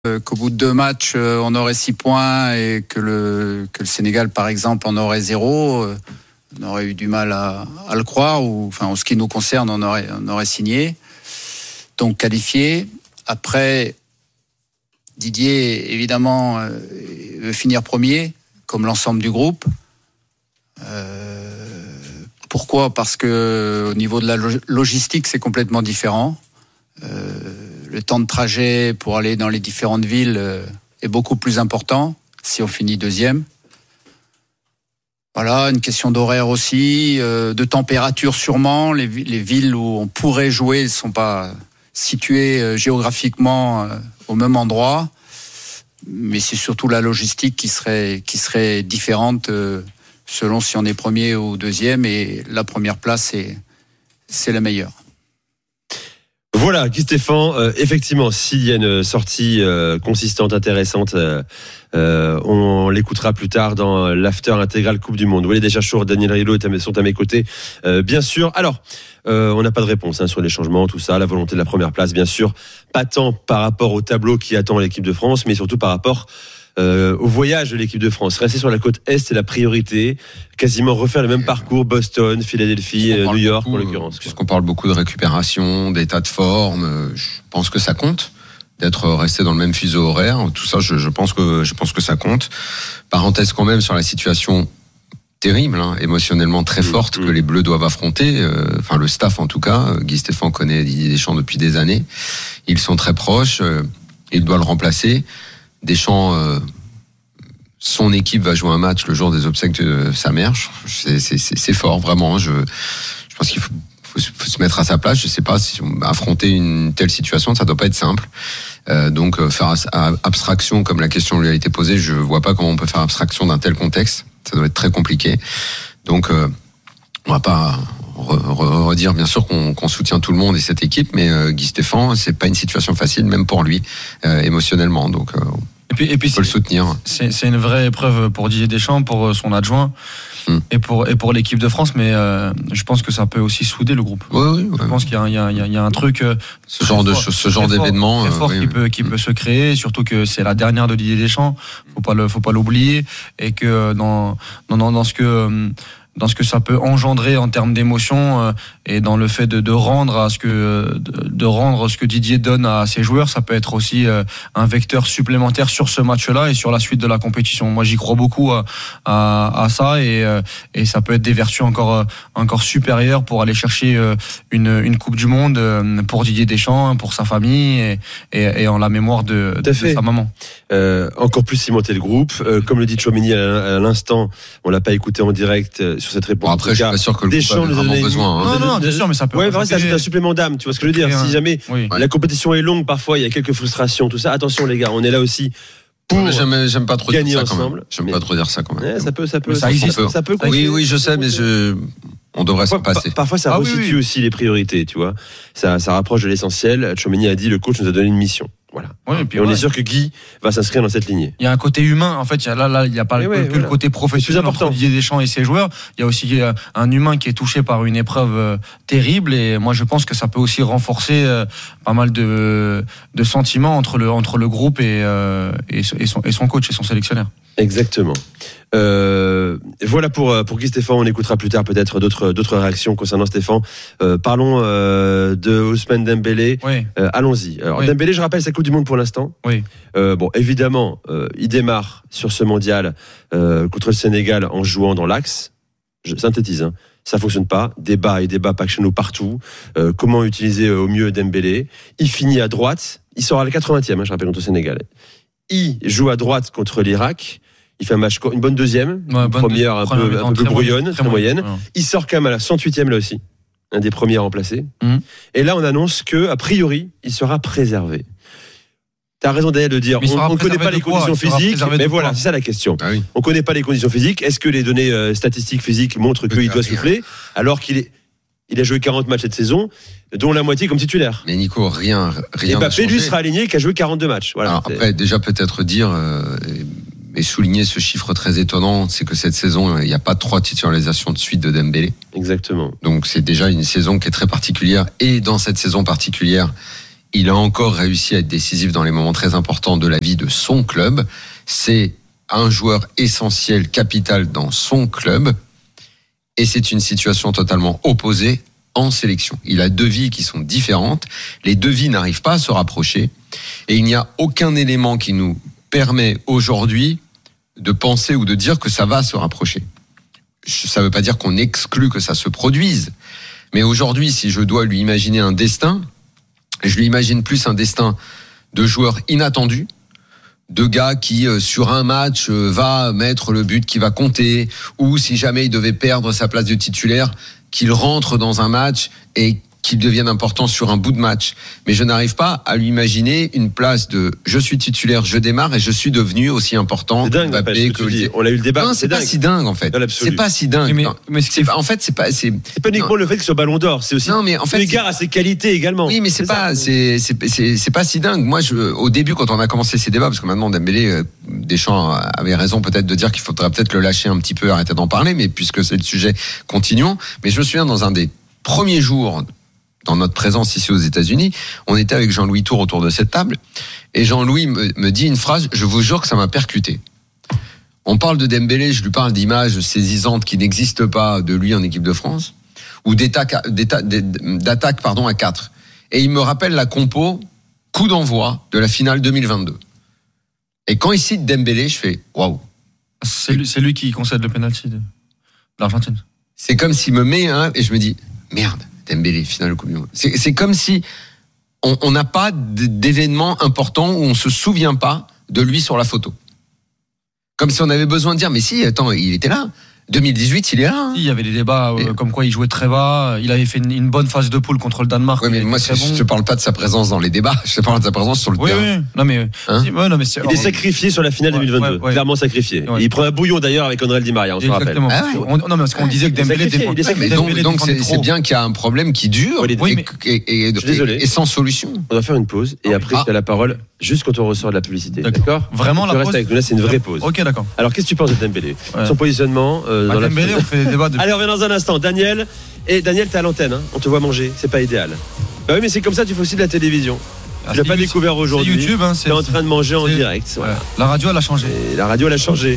qu'au bout de 2 matchs, on aurait 6 points et que le Sénégal, par exemple, en aurait 0, on aurait eu du mal à le croire. En ce qui nous concerne, on aurait signé. Donc qualifié. Après, Didier, évidemment, veut finir premier, comme l'ensemble du groupe. Pourquoi ? Parce que au niveau de la logistique, c'est complètement différent. Le temps de trajet pour aller dans les différentes villes est beaucoup plus important si on finit deuxième. Voilà, une question d'horaire aussi, de température sûrement. Les villes où on pourrait jouer ne sont pas situées géographiquement au même endroit. Mais c'est surtout la logistique qui serait différente selon si on est premier ou deuxième. Et la première place, c'est la meilleure. Voilà, Guy Stéphane, effectivement, s'il y a une sortie consistante, intéressante, on l'écoutera plus tard dans l'after intégral Coupe du Monde. Walid Acharchour, Daniel Riolo sont à mes côtés, bien sûr. Alors, on n'a pas de réponse sur les changements, tout ça, la volonté de la première place, bien sûr. Pas tant par rapport au tableau qui attend l'équipe de France, mais surtout par rapport au voyage de l'équipe de France. Rester sur la côte Est, c'est la priorité. Quasiment refaire le même parcours, Boston, Philadelphie, New York en l'occurrence. Puisqu'on parle beaucoup de récupération, d'état de forme, je pense que ça compte d'être resté dans le même fuseau horaire. Tout ça, je pense que ça compte. Parenthèse quand même sur la situation terrible, émotionnellement très forte que les Bleus doivent affronter. Le staff en tout cas. Guy Stéphane connaît Didier Deschamps depuis des années. Ils sont très proches. Il doit le remplacer. Deschamps, son équipe va jouer un match le jour des obsèques de sa mère. C'est fort, vraiment. Je pense qu'il faut se mettre à sa place. Je sais pas si affronter une telle situation, ça doit pas être simple. Donc faire abstraction, comme la question lui a été posée, je vois pas comment on peut faire abstraction d'un tel contexte. Ça doit être très compliqué. Donc on va pas redire bien sûr qu'on soutient tout le monde et cette équipe, mais Guy Stéphane, c'est pas une situation facile même pour lui émotionnellement. Donc et puis faut le soutenir. C'est une vraie épreuve pour Didier Deschamps, pour son adjoint et pour l'équipe de France, mais je pense que ça peut aussi souder le groupe. Oui. Je pense qu'il y a un truc ce genre d'événement très fort qui peut se créer, surtout que c'est la dernière de Didier Deschamps. Faut pas l'oublier, et que dans ce que ça peut engendrer en termes d'émotion et dans le fait de rendre ce que Didier donne à ses joueurs, ça peut être aussi un vecteur supplémentaire sur ce match-là et sur la suite de la compétition. Moi, j'y crois beaucoup à ça, et ça peut être des vertus encore supérieures pour aller chercher une Coupe du Monde pour Didier Deschamps, pour sa famille et en la mémoire de sa maman. Encore plus cimenter le groupe. Comme le dit Tchouaméni à l'instant, on l'a pas écouté en direct sur cette réponse. Bon, après, je suis pas sûr que le groupe a vraiment besoin. Non, bien sûr, mais ça peut. Ouais, ça ajoute un supplément d'âme. Tu vois ce que je veux dire ? Si jamais la compétition est longue, parfois il y a quelques frustrations, tout ça. Attention les gars, on est là aussi pour j'aime pas trop gagner dire ça ensemble. J'aime pas trop dire ça quand même. Ça peut. Ça existe. Ça peut. Oui, je sais, mais on devrait s'en passer. Parfois, ça resitue aussi les priorités, tu vois. Ça rapproche de l'essentiel. Tchouaméni a dit, le coach nous a donné une mission. Voilà. Ouais, et puis on est sûr que Guy va s'inscrire dans cette lignée. Il y a un côté humain, en fait. Il n'y a pas le côté professionnel entre Didier Deschamps et ses joueurs. Il y a aussi un humain qui est touché par une épreuve terrible. Et moi, je pense que ça peut aussi renforcer pas mal de sentiments entre le groupe et son coach et son sélectionneur. Exactement. Voilà pour Guy Stéphane. On écoutera plus tard peut-être d'autres réactions concernant Stéphane. Parlons de Ousmane Dembélé. Oui. Allons-y. Alors Dembélé, je rappelle, sa Coupe du Monde pour l'instant. Oui. Évidemment, il démarre sur ce mondial contre le Sénégal en jouant dans l'axe. Je synthétise. Ça fonctionne pas. Débat pas que chez nous partout. Comment utiliser au mieux Dembélé ? Il finit à droite. Il sort à la 80e. Je rappelle, contre le Sénégal. Il joue à droite contre l'Irak. Il fait un match, une bonne deuxième, première un peu brouillonne, très moyenne. Ouais. Il sort quand même à la 108e là aussi, un des premiers à remplacer. Et là, on annonce que, a priori, il sera préservé. T'as raison Daniel de dire, on ne connaît pas les conditions physiques, mais voilà, c'est ça la question. Ah oui. On ne connaît pas les conditions physiques. Est-ce que les données statistiques physiques montrent qu'il doit souffler, alors qu'il a joué 40 matchs cette saison, dont la moitié comme titulaire. Mais Nico, rien. Et Mbappé, lui, sera aligné, qui a joué 42 matchs. Voilà. Alors, après, déjà peut-être dire et souligner ce chiffre très étonnant, c'est que cette saison, il n'y a pas 3 titularisations de suite de Dembélé. Exactement. Donc c'est déjà une saison qui est très particulière. Et dans cette saison particulière, il a encore réussi à être décisif dans les moments très importants de la vie de son club. C'est un joueur essentiel, capital dans son club. Et c'est une situation totalement opposée en sélection. Il a 2 vies qui sont différentes. Les 2 vies n'arrivent pas à se rapprocher. Et il n'y a aucun élément qui nous permet aujourd'hui de penser ou de dire que ça va se rapprocher. Ça ne veut pas dire qu'on exclut que ça se produise. Mais aujourd'hui, si je dois lui imaginer un destin, je lui imagine plus un destin de joueur inattendu, de gars qui, sur un match, va mettre le but qui va compter, ou si jamais il devait perdre sa place de titulaire, qu'il rentre dans un match et qu'il devienne important sur un bout de match. Mais je n'arrive pas à lui imaginer une place de je suis titulaire, je démarre et je suis devenu aussi important. C'est dingue, Mbappé, que on a eu le débat. Non, c'est pas si dingue en fait. C'est pas si dingue. Mais c'est pas, en fait, c'est pas uniquement le fait qu'il soit Ballon d'Or, c'est aussi l'égard à ses qualités également. Oui, mais c'est pas si dingue. Moi, au début, quand on a commencé ces débats, parce que maintenant Dembélé, Deschamps avait raison peut-être de dire qu'il faudrait peut-être le lâcher un petit peu, arrêter d'en parler, mais puisque c'est le sujet, continuons. Mais je me souviens dans un des premiers jours dans notre présence ici aux États-Unis, on était avec Jean-Louis Tour autour de cette table, et Jean-Louis me dit une phrase, je vous jure que ça m'a percuté. On parle de Dembélé, je lui parle d'images saisissantes qui n'existent pas de lui en équipe de France, ou d'attaque à 4. Et il me rappelle la compo, coup d'envoi de la finale 2022. Et quand il cite Dembélé, je fais waouh. C'est lui qui concède le penalty de l'Argentine. C'est comme s'il me met et je me dis merde. Dembélé, finale de Coupe du Monde. C'est comme si on n'a pas d'événement important où on se souvient pas de lui sur la photo. Comme si on avait besoin de dire, mais si, attends, il était là. 2018, il est là. Il y avait des débats comme quoi il jouait très bas. Il avait fait une bonne phase de poule contre le Danemark. Oui, mais moi, je ne parle pas de sa présence dans les débats. Je te parle de sa présence sur le terrain. Oui. Non, mais, il est sacrifié sur la finale 2022. Clairement sacrifié. Il prend un bouillon d'ailleurs avec André Di Maria, on se rappelle. Non, mais parce qu'on disait que Dembélé donc c'est bien qu'il y a un problème qui dure et sans solution. On va faire une pause et après tu as la parole juste quand on ressort de la publicité. D'accord. Vraiment la pause. Reste avec nous là, c'est une vraie pause. Ok, d'accord. Alors qu'est-ce que tu penses de Dembélé? Son positionnement dans la Dembélé, on fait des débats. Allez, on revient dans un instant. Daniel, t'es à l'antenne, hein. On te voit manger, c'est pas idéal. Bah oui, mais c'est comme ça, tu fais aussi de la télévision. Tu l'as pas découvert aujourd'hui. C'est YouTube, hein. T'es en train de manger en direct. Voilà. La radio, elle a changé. La radio, elle a changé.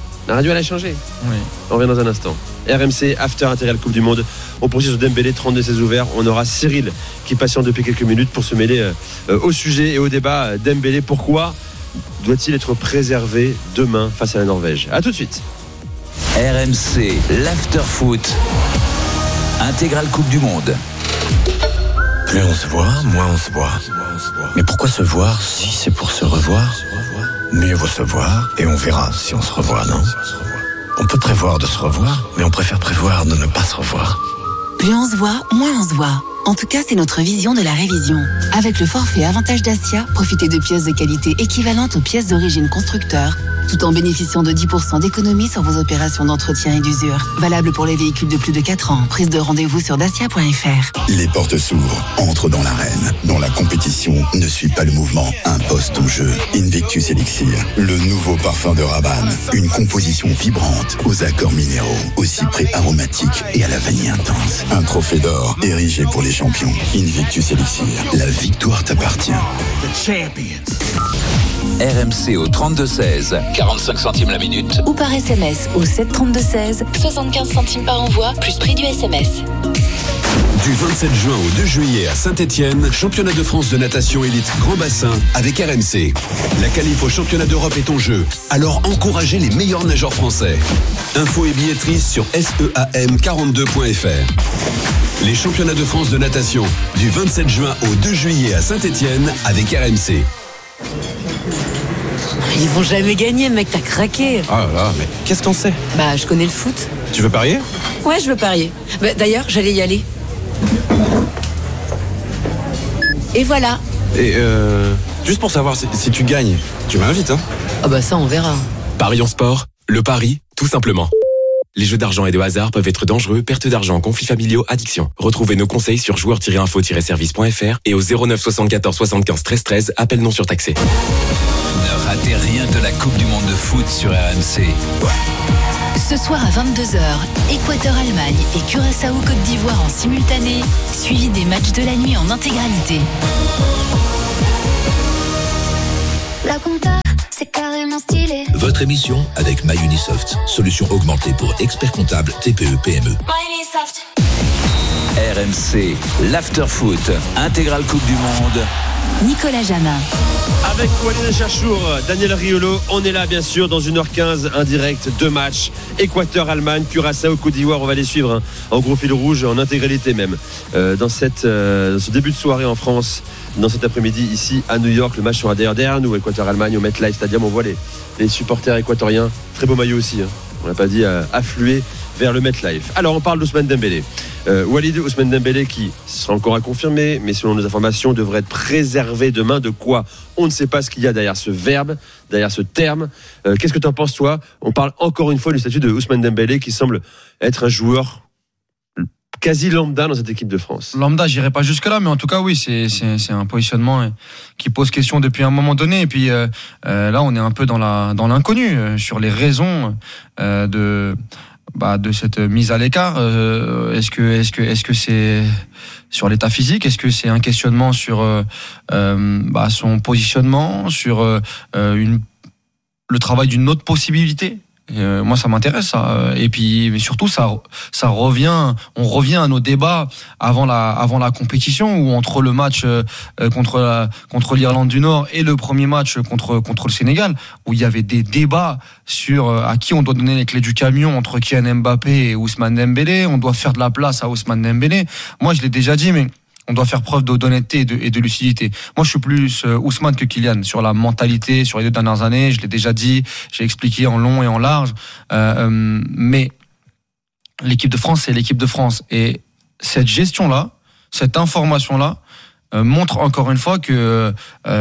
Oui. On revient dans un instant. RMC After Intégral Coupe du Monde. On poursuit sur Dembélé, 32-16 ouverts. On aura Cyril qui patiente depuis quelques minutes pour se mêler au sujet et au débat. Dembélé, pourquoi doit-il être préservé demain face à la Norvège? A tout de suite. RMC, l'after-foot, intégrale Coupe du Monde. Plus on se voit, moins on se voit. Mais pourquoi se voir si c'est pour se revoir? Mieux vaut se voir et on verra si on se revoit, non? On peut prévoir de se revoir, mais on préfère prévoir de ne pas se revoir. Plus on se voit, moins on se voit. En tout cas, c'est notre vision de la révision. Avec le forfait Avantage Dacia, profitez de pièces de qualité équivalentes aux pièces d'origine constructeur, tout en bénéficiant de 10% d'économie sur vos opérations d'entretien et d'usure. Valable pour les véhicules de plus de 4 ans. Prise de rendez-vous sur dacia.fr. Les portes s'ouvrent, entre dans l'arène. Dans la compétition, ne suit pas le mouvement, impose ton jeu. Invictus Elixir, le nouveau parfum de Rabanne. Une composition vibrante, aux accords minéraux, aux cyprès aromatiques et à la vanille intense. Un trophée d'or, érigé pour les champions. Invictus Elixir, la victoire t'appartient. RMC au 32-16, 45 centimes la minute. Ou par SMS au 732-16, 75 centimes par envoi, plus prix du SMS. Du 27 juin au 2 juillet à Saint-Étienne, championnat de France de natation élite grand bassin avec RMC. La qualif au championnat d'Europe est en jeu, alors encouragez les meilleurs nageurs français. Infos et billetterie sur SEAM42.fr. Les championnats de France de natation du 27 juin au 2 juillet à Saint-Étienne avec RMC. Ils vont jamais gagner, mec, t'as craqué. Ah là là, mais qu'est-ce que t'en sais? Bah, je connais le foot. Tu veux parier? Ouais, je veux parier. Bah, d'ailleurs, j'allais y aller. Et voilà. Et juste pour savoir si tu gagnes, tu m'invites, hein? Ah bah ça, on verra. Parions sport, le pari, tout simplement. Les jeux d'argent et de hasard peuvent être dangereux, perte d'argent, conflits familiaux, addiction. Retrouvez nos conseils sur joueurs-info-service.fr et au 09 74 75 13 13, appel non surtaxé. Ne ratez ratez rien de la Coupe du Monde de foot sur RMC. Ce soir à 22h, Équateur-Allemagne et Curaçao-Côte d'Ivoire en simultané, suivi des matchs de la nuit en intégralité. La compta, c'est carrément stylé. Votre émission avec MyUnisoft, solution augmentée pour experts comptables TPE PME. MyUnisoft. RMC, l'after-foot, intégrale Coupe du Monde. Nicolas Jamin. Avec Walid Chachour, Daniel Riolo, on est là bien sûr dans 1h15, un direct, 2 matchs, Équateur-Allemagne, Curaçao, Côte d'Ivoire, on va les suivre en gros fil rouge, en intégralité même. Dans ce début de soirée en France, dans cet après-midi ici à New York, le match sera derrière nous, Équateur-Allemagne au MetLife Stadium, on voit les supporters équatoriens, très beau maillot aussi, on n'a pas dit affluer vers le MetLife. Alors on parle d'Ousmane Dembélé. Walid, Ousmane Dembélé qui sera encore à confirmer, mais selon nos informations devrait être préservé demain. De quoi? On ne sait pas ce qu'il y a derrière ce verbe, derrière ce terme. Qu'est-ce que tu en penses toi? On parle encore une fois du statut de Ousmane Dembélé qui semble être un joueur quasi lambda dans cette équipe de France. Lambda, j'irai pas jusque là, mais en tout cas oui, c'est un positionnement qui pose question depuis un moment donné. Et puis là, on est un peu dans l'inconnu sur les raisons de cette mise à l'écart. Est-ce que c'est sur l'état physique? Est-ce que c'est un questionnement sur son positionnement, sur le travail d'une autre possibilité? Moi, ça m'intéresse, ça. Et puis, mais surtout, on revient à nos débats avant la compétition, où entre le match contre l'Irlande du Nord et le premier match contre le Sénégal, où il y avait des débats sur à qui on doit donner les clés du camion entre Kylian Mbappé et Ousmane Dembélé. On doit faire de la place à Ousmane Dembélé. Moi, je l'ai déjà dit, mais on doit faire preuve d'honnêteté et de lucidité. Moi, je suis plus Ousmane que Kylian sur la mentalité, sur les 2 dernières années. Je l'ai déjà dit, j'ai expliqué en long et en large. Mais l'équipe de France, c'est l'équipe de France. Et cette gestion-là, cette information-là, montre encore une fois que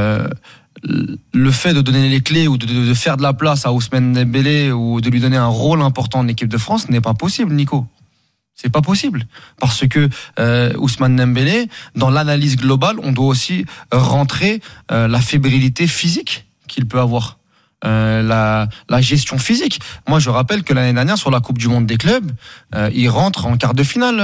le fait de donner les clés ou de faire de la place à Ousmane Dembélé ou de lui donner un rôle important en équipe de France n'est pas possible, Nico. C'est pas possible parce que Ousmane Dembélé, dans l'analyse globale, on doit aussi rentrer la fébrilité physique qu'il peut avoir, la gestion physique. Moi, je rappelle que l'année dernière, sur la Coupe du Monde des clubs, il rentre en quart de finale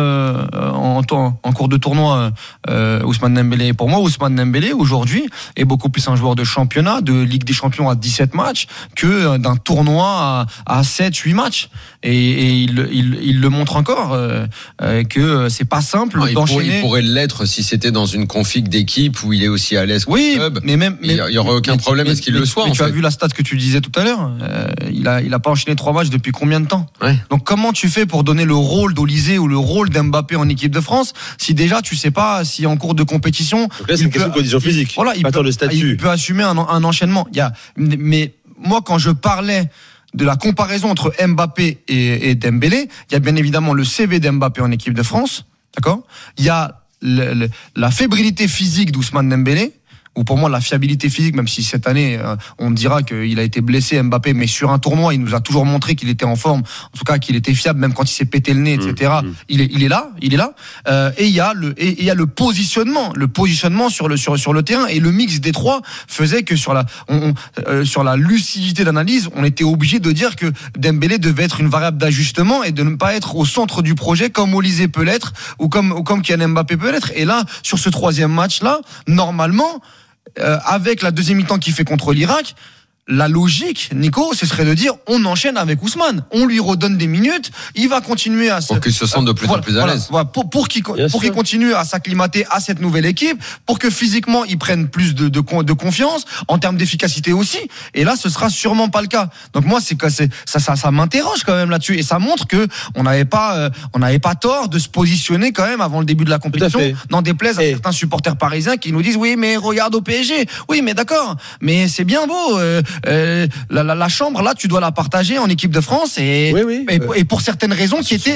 en cours de tournoi. Ousmane Dembélé. Pour moi, Ousmane Dembélé aujourd'hui est beaucoup plus un joueur de championnat, de Ligue des Champions à 17 matchs que d'un tournoi à 7-8 matchs. Et il le montre encore que c'est pas simple d'enchaîner. Il pourrait l'être si c'était dans une config d'équipe où il est aussi à l'aise. Oui, club. mais il y aurait aucun problème à ce qu'il le soit. Mais tu as vu la stat que tu disais tout à l'heure. Il a pas enchaîné 3 matchs depuis combien de temps? Ouais. Donc comment tu fais pour donner le rôle d'Olysée ou le rôle d'Mbappé en équipe de France si déjà tu sais pas si en cours de compétition. Donc là, c'est une question de condition physique. Voilà, il peut assumer un enchaînement. Mais moi, quand je parlais de la comparaison entre Mbappé et Dembélé, il y a bien évidemment le CV d'Mbappé en équipe de France, d'accord? Il y a la fébrilité physique d'Ousmane Dembélé, ou pour moi la fiabilité physique, même si cette année on dira qu'il a été blessé Mbappé, mais sur un tournoi il nous a toujours montré qu'il était en forme, en tout cas qu'il était fiable, même quand il s'est pété le nez, etc. Il est là. Et il y a le positionnement sur le terrain, et le mix des trois faisait que sur la lucidité d'analyse, on était obligé de dire que Dembélé devait être une variable d'ajustement et de ne pas être au centre du projet comme Olysée peut l'être ou comme Kylian Mbappé peut l'être. Et là, sur ce 3e match là, normalement, avec la deuxième mi-temps qu'il fait contre l'Irak, la logique, Nico, ce serait de dire on enchaîne avec Ousmane, on lui redonne des minutes, il va continuer à pour qu'il se sente de plus en plus à l'aise. Voilà, pour qu'il continue à s'acclimater à cette nouvelle équipe, pour que physiquement il prenne plus de confiance, en termes d'efficacité aussi. Et là, ce sera sûrement pas le cas. Donc moi, ça m'interroge quand même là-dessus, et ça montre que on n'avait pas tort de se positionner quand même avant le début de la compétition. N'en déplaise à certains supporters parisiens qui nous disent oui, mais regarde au PSG. Oui, mais d'accord, mais c'est bien beau. la chambre là, tu dois la partager en équipe de France et pour certaines raisons qui étaient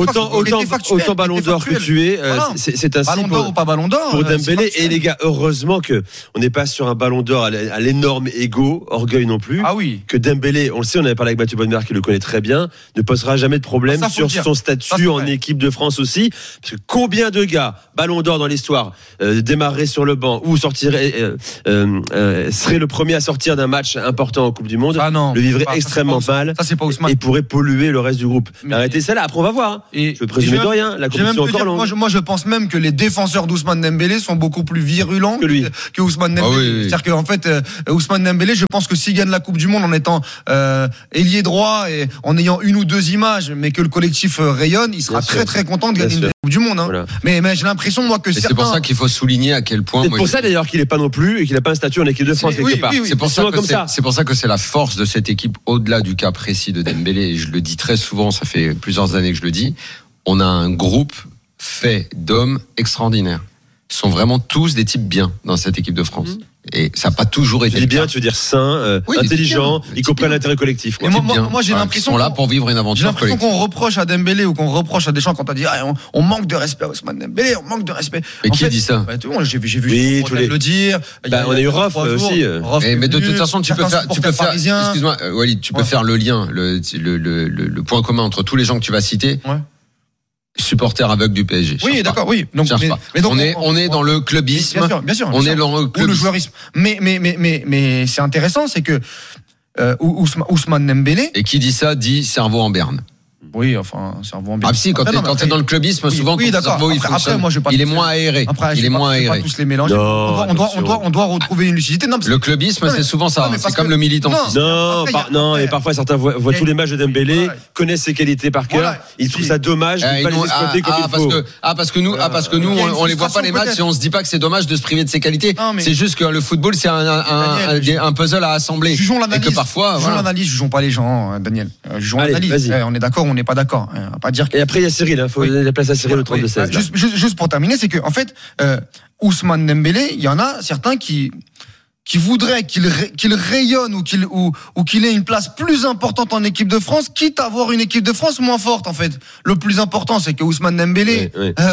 autant ballon d'or que tu es, c'est ainsi. Ballon d'or ou pas ballon d'or pour Dembélé. Et les gars, heureusement que on n'est pas sur un ballon d'or à l'énorme ego, orgueil non plus. Ah oui. Que Dembélé, on le sait, on avait parlé avec Mathieu Bonnemer qui le connaît très bien, ne posera jamais de problème sur son statut en équipe de France aussi. Parce que combien de gars, ballon d'or dans l'histoire, démarreraient sur le banc ou sortiraient, seraient le premier à sortir d'un match important en Coupe du Monde, le vivrait extrêmement mal et pourrait polluer le reste du groupe. Arrêtez ça là, après on va voir. Et je peux présumer de rien, la compétition est encore longue. Moi je pense même que les défenseurs d'Ousmane Dembélé sont beaucoup plus virulents que Ousmane Dembélé. C'est-à-dire qu'en fait, Ousmane Dembélé, je pense que s'il gagne la Coupe du Monde en étant ailier droit et en ayant une ou deux images, mais que le collectif rayonne, il sera très content de gagner une Coupe du Monde. Voilà. Mais j'ai l'impression moi que c'est pour ça qu'il faut souligner à quel point. C'est pour ça d'ailleurs qu'il n'est pas non plus et qu'il n'a pas un statut en équipe de France quelque part. C'est pour ça que c'est la force de cette équipe au-delà du cas précis de Dembélé. Et je le dis très souvent, ça fait plusieurs années que je le dis. On a un groupe fait d'hommes extraordinaires. Ils sont vraiment tous des types bien dans cette équipe de France. Et ça n'a pas toujours été bien, tu veux dire sain, intelligent, y compris l'intérêt collectif. Et moi j'ai l'impression qu'ils sont là pour vivre une aventure. J'ai l'impression qu'on reproche à Dembélé ou qu'on reproche à Deschamps quand on dit on manque de respect à Ousmane Dembélé, on manque de respect. Mais qui dit ça? J'ai vu le dire. On a eu Roff aussi. Mais de toute façon, tu peux faire. Excuse-moi, Walid, tu peux faire le lien, le point commun entre tous les gens que tu vas citer. Supporter aveugle du PSG. Oui, d'accord, oui. Donc, on est dans le clubisme. Bien sûr. On est dans le clubisme. Ou le joueurisme. Mais c'est intéressant, c'est que Ousmane Dembélé. Et qui dit ça dit cerveau en berne. Oui, enfin, cerveau en berne. Ah si, quand t'es dans le clubisme, souvent ton cerveau il fonctionne. Il est moins aéré. Il est moins aéré. Pas tous les mélanger. On doit retrouver une lucidité. Le clubisme, c'est souvent ça. C'est comme le militantisme. Non, et parfois certains voient tous les matchs de Dembélé, connaissent ses qualités par cœur. Ils trouvent ça dommage de ne pas les exploiter comme il faut. Parce que nous, on les voit pas les matchs et on se dit pas que c'est dommage de se priver de ses qualités. C'est juste que le football, c'est un puzzle à assembler. Jugeons l'analyse. Et que parfois, jugeons l'analyse, jugeons pas les gens, Daniel. Jugeons l'analyse. On est d'accord, on n'est pas d'accord. On va pas dire. Et après il y a Cyril, il faut donner la place à Cyril au 32-16. Juste pour terminer, c'est que en fait, Ousmane Dembélé, il y en a certains qui voudraient qu'il rayonne ou qu'il ait une place plus importante en équipe de France, quitte à avoir une équipe de France moins forte en fait. Le plus important, c'est que Ousmane Dembélé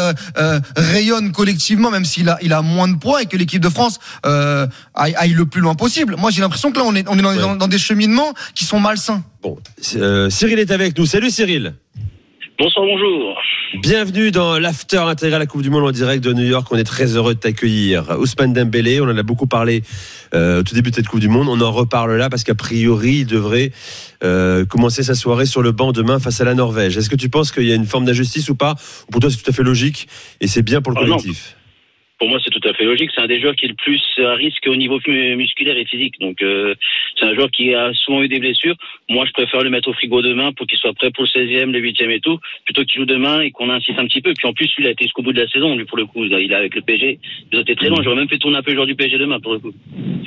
rayonne collectivement, même s'il a moins de poids, et que l'équipe de France aille le plus loin possible. Moi, j'ai l'impression que là, on est dans des cheminements qui sont malsains. Bon, Cyril est avec nous. Salut Cyril. Bonsoir, bonjour. Bienvenue dans l'after intégré à la Coupe du Monde en direct de New York. On est très heureux de t'accueillir. Ousmane Dembélé, on en a beaucoup parlé au tout début de cette Coupe du Monde. On en reparle là parce qu'a priori, il devrait commencer sa soirée sur le banc demain face à la Norvège. Est-ce que tu penses qu'il y a une forme d'injustice ou pas? Pour toi, c'est tout à fait logique et c'est bien pour le collectif? Pour moi, c'est tout à fait logique. C'est un des joueurs qui est le plus à risque au niveau musculaire et physique. Donc, c'est un joueur qui a souvent eu des blessures. Moi, je préfère le mettre au frigo demain pour qu'il soit prêt pour le 16e, le 8e et tout, plutôt qu'il joue demain et qu'on insiste un petit peu. Puis en plus, lui, il a été jusqu'au bout de la saison, lui, pour le coup. Il est avec le PSG. Ils ont été très loin. J'aurais même fait tourner un peu le joueur du PSG demain, pour le coup.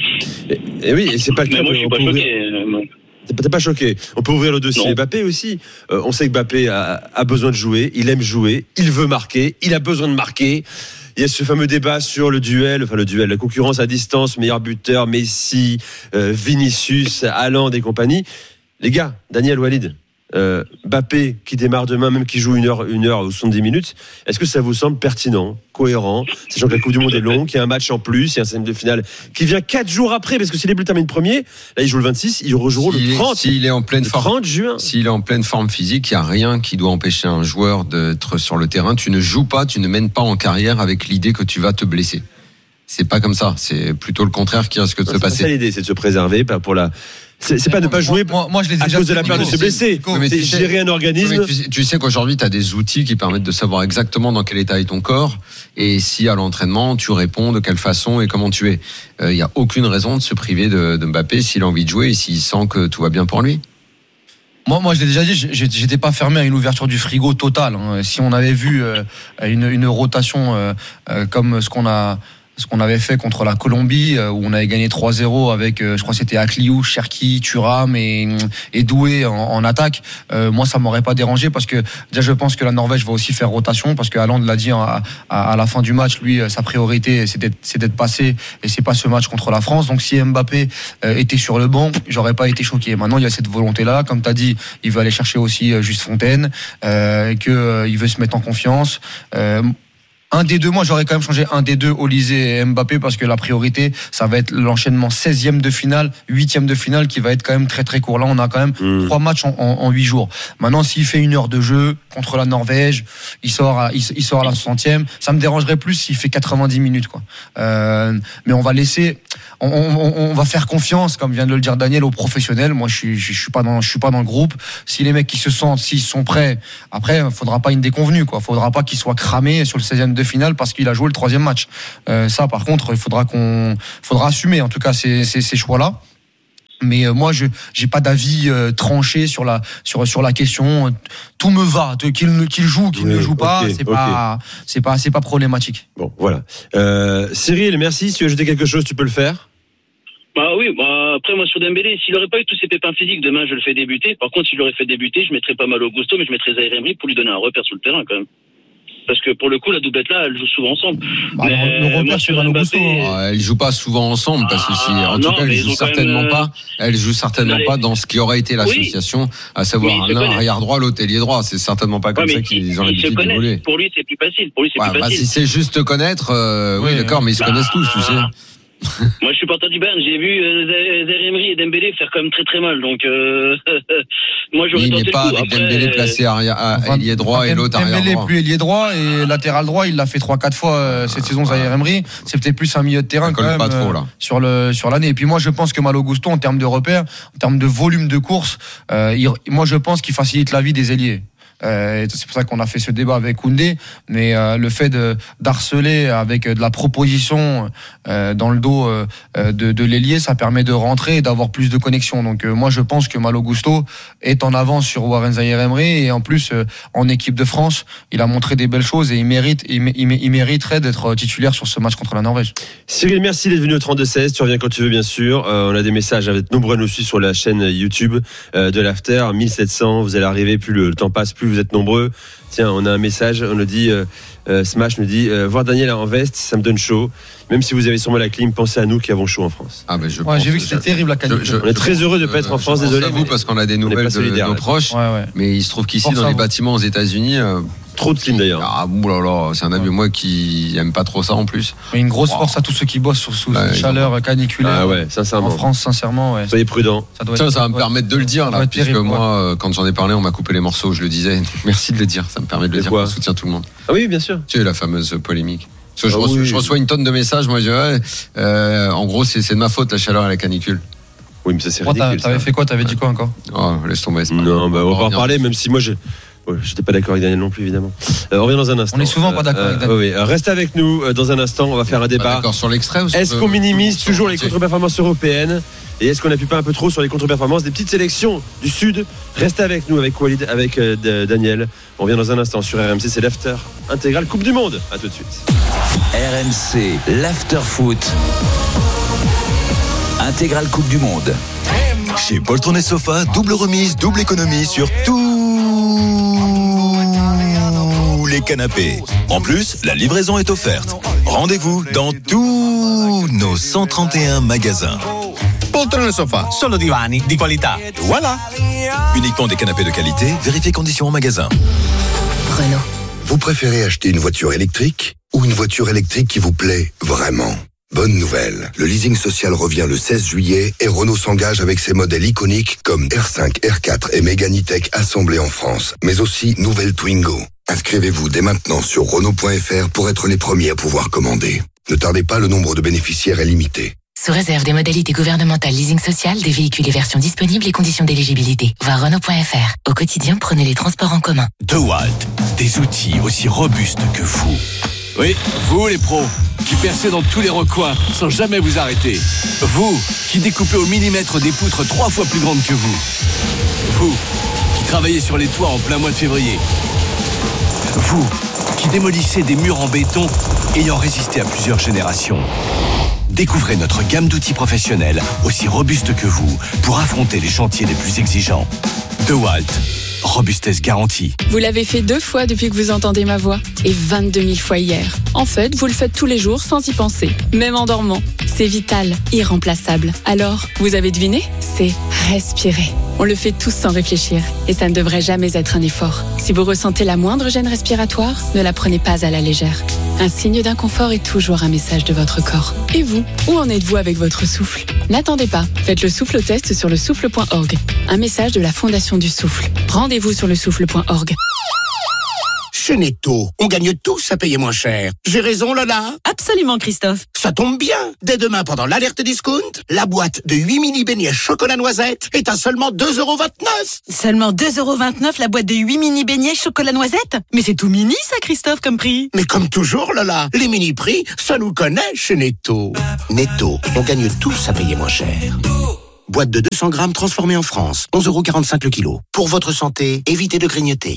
Et oui, et c'est pas le cas. Mais moi, je suis pas choqué. T'es pas choqué. On peut ouvrir le dossier Mbappé aussi. On sait que Mbappé a besoin de jouer. Il aime jouer. Il veut marquer. Il a besoin de marquer. Il y a ce fameux débat sur le duel, la concurrence à distance, meilleur buteur, Messi, Vinicius, Haaland et compagnie. Les gars, Daniel, Walid, Mbappé qui démarre demain, même qui joue une heure ou 70 minutes, est-ce que ça vous semble pertinent, cohérent, sachant que la Coupe du Monde est longue, qu'il y a un match en plus, il y a un système de finale qui vient 4 jours après, parce que si les Bleus terminent premier, là il joue le 26, il rejouera le 30. S'il est en pleine forme, 30 juin. S'il est en pleine forme physique, il n'y a rien qui doit empêcher un joueur d'être sur le terrain. Tu ne joues pas, tu ne mènes pas en carrière avec l'idée que tu vas te blesser. C'est pas comme ça, c'est plutôt le contraire qui risque de se passer. C'est ça l'idée, c'est de se préserver pour la... C'est pas de ne pas jouer moi, je les ai à cause de la peur de se blesser. C'est gérer un organisme. Tu sais qu'aujourd'hui, tu as des outils qui permettent de savoir exactement dans quel état est ton corps et si à l'entraînement, tu réponds, de quelle façon et comment tu es. Il n'y a aucune raison de se priver de Mbappé s'il a envie de jouer et s'il sent que tout va bien pour lui. Moi, je l'ai déjà dit, j'étais pas fermé à une ouverture du frigo totale. Si on avait vu une rotation comme ce qu'on a ce qu'on avait fait contre la Colombie, où on avait gagné 3-0 avec, je crois que c'était Akliou, Cherki, Thuram et Doué en attaque. Moi, ça m'aurait pas dérangé parce que déjà, je pense que la Norvège va aussi faire rotation parce que Haaland l'a dit à la fin du match, lui, sa priorité, c'est d'être passé et c'est pas ce match contre la France. Donc, si Mbappé était sur le banc, j'aurais pas été choqué. Maintenant, il y a cette volonté-là. Comme tu as dit, il veut aller chercher aussi Juste Fontaine, qu'il veut se mettre en confiance. Un des deux, moi j'aurais quand même changé un des deux, Olysée et Mbappé, parce que la priorité, ça va être l'enchaînement 16e de finale, 8e de finale, qui va être quand même très très court. Là, on a quand même 3 matchs en 8 jours. Maintenant, s'il fait 1 heure de jeu contre la Norvège, il sort à la 60e, ça me dérangerait plus s'il fait 90 minutes, quoi. Mais on va laisser, on va faire confiance, comme vient de le dire Daniel, aux professionnels. Moi, je suis pas dans le groupe. Si les mecs qui se sentent, s'ils sont prêts, après, il faudra pas une déconvenue, quoi. Faudra pas qu'ils soient cramés sur le 16e de finale parce qu'il a joué le 3e match. Ça, par contre, il faudra assumer, en tout cas, ces choix-là. Mais moi, j'ai pas d'avis tranché sur la question. Tout me va, qu'il joue, qu'il ne joue pas, c'est pas problématique. Bon, voilà. Cyril, merci. Si tu veux ajouter quelque chose, tu peux le faire. Bah oui, après moi sur Dembélé, s'il n'aurait pas eu tous ses pépins physiques, demain je le fais débuter. Par contre, s'il l'aurait fait débuter, je mettrais pas Malo Gusto, mais je mettrais Zaïre Emery pour lui donner un repère sur le terrain quand même. Parce que pour le coup, la doublette là, elle joue souvent ensemble. Le repère sur Malo Gusto. Elle joue pas souvent ensemble parce que elle joue certainement pas. Elle joue certainement pas dans ce qui aurait été l'association, à savoir l'un arrière droit, l'autre ailier droit. C'est certainement pas comme ça qu'ils ont l'habitude d'évoluer. Pour lui, c'est plus facile. Si c'est juste te connaître, oui, d'accord, mais ils se connaissent tous, tu sais. Moi, je suis supporter du Bayern. J'ai vu Zaïre Emery et Dembélé faire quand même très très mal. Donc, moi, j'aurais tenté le coup. Il n'est pas avec Dembélé placé ailier droit et l'autre arrière droit. Dembélé plus ailier droit et latéral droit, il l'a fait 3-4 fois cette saison. Zaïre Emery, c'est peut-être plus un milieu de terrain quand même pas trop, là. sur l'année. Et puis moi, je pense que Malo Gusto, en termes de repères, en termes de volume de course, moi, je pense qu'il facilite la vie des ailiers. C'est pour ça qu'on a fait ce débat avec Koundé, mais le fait d'harceler avec de la proposition dans le dos de l'ailier, ça permet de rentrer et d'avoir plus de connexion. Donc moi je pense que Malo Gusto est en avance sur Warren Zaïre Emery et en plus en équipe de France, il a montré des belles choses et il mériterait d'être titulaire sur ce match contre la Norvège. Cyril, merci d'être venu au 32-16. Tu reviens quand tu veux, bien sûr. On a des messages, vous êtes nombreux à nous suivre sur la chaîne YouTube de l'After. 1700, vous allez arriver, plus le temps passe, plus vous êtes nombreux. Tiens, on a un message, on nous dit Smash nous dit voir Daniel en veste, ça me donne chaud. Même si vous avez sûrement la clim, pensez à nous qui avons chaud en France. Ah ben j'ai vu que c'était terrible la canicule. On est très heureux de ne pas être en France, désolé. À vous parce qu'on a des nouvelles de nos proches. Mais il se trouve qu'ici dans les bâtiments aux États-Unis, trop de clim d'ailleurs. Ah oulala, c'est un ami moi qui aime pas trop ça en plus. Mais une grosse force à tous ceux qui bossent sous cette chaleur caniculaire. Ah ouais, sincèrement. En France, sincèrement, ouais. Soyez prudents. Ça va me permettre de le dire là, puisque moi, quand j'en ai parlé, on m'a coupé les morceaux, je le disais. Merci de le dire, ça me permet de le dire. On soutient tout le monde. Ah oui, bien sûr. Tu sais la fameuse polémique. Parce que je reçois une tonne de messages, moi je dis en gros c'est de ma faute la chaleur et la canicule. Oui, mais ça c'est ridicule. T'avais fait quoi? T'avais dit quoi encore? Oh, laisse tomber. Non, on va en parler, même si moi j'étais pas d'accord avec Daniel non plus, évidemment. On revient dans un instant. On est souvent pas d'accord avec Daniel. Oui, restez avec nous dans un instant. On va faire un débat. D'accord sur l'extrait. Est-ce qu'on minimise toujours les contre-performances européennes et est-ce qu'on n'appuie pas un peu trop sur les contre-performances des petites sélections du Sud? Restez avec nous, avec Walid, avec Daniel. On revient dans un instant sur RMC. C'est l'After intégral Coupe du Monde. À tout de suite. RMC, l'After Foot. Intégral Coupe du Monde. Chez Poltron et Sofa, double remise, double économie sur tous les canapés. En plus, la livraison est offerte. Rendez-vous dans tous nos 131 magasins. Poltron et Sofa. Solo divani di qualità. Voilà. Uniquement des canapés de qualité. Vérifiez conditions en magasin. Renault. Vous préférez acheter une voiture électrique ou une voiture électrique qui vous plaît vraiment? Bonne nouvelle, le leasing social revient le 16 juillet et Renault s'engage avec ses modèles iconiques comme R5, R4 et Mégane E-Tech assemblés en France, mais aussi nouvelle Twingo. Inscrivez-vous dès maintenant sur Renault.fr pour être les premiers à pouvoir commander. Ne tardez pas, le nombre de bénéficiaires est limité. Sous réserve des modalités gouvernementales leasing social, des véhicules et versions disponibles et conditions d'éligibilité. Voir Renault.fr. Au quotidien, prenez les transports en commun. DeWalt, des outils aussi robustes que vous. Oui, vous les pros, qui percez dans tous les recoins sans jamais vous arrêter. Vous, qui découpez au millimètre des poutres 3 fois plus grandes que vous. Vous, qui travaillez sur les toits en plein mois de février. Vous, qui démolissait des murs en béton ayant résisté à plusieurs générations. Découvrez notre gamme d'outils professionnels aussi robustes que vous pour affronter les chantiers les plus exigeants. DeWalt, robustesse garantie. Vous l'avez fait 2 fois depuis que vous entendez ma voix et 22 000 fois hier. En fait, vous le faites tous les jours sans y penser, même en dormant. C'est vital, irremplaçable. Alors, vous avez deviné ? C'est respirer. On le fait tous sans réfléchir et ça ne devrait jamais être un effort. Si vous ressentez la moindre gêne respiratoire, ne la prenez pas à la légère. Un signe d'inconfort est toujours un message de votre corps. Et vous, où en êtes-vous avec votre souffle ? N'attendez pas, faites le souffle test sur lesouffle.org. Un message de la Fondation du Souffle. Rendez-vous sur lesouffle.org. Chez Netto, on gagne tous à payer moins cher. J'ai raison, Lola ? Absolument, Christophe. Ça tombe bien. Dès demain, pendant l'alerte discount, la boîte de 8 mini beignets chocolat noisette est à seulement 2,29 €. Seulement 2,29 € la boîte de 8 mini beignets chocolat noisette ? Mais c'est tout mini, ça, Christophe, comme prix. Mais comme toujours, Lola, les mini prix, ça nous connaît chez Netto. Netto, on gagne tous à payer moins cher. Boîte de 200 grammes transformée en France, 11,45 € le kilo. Pour votre santé, évitez de grignoter.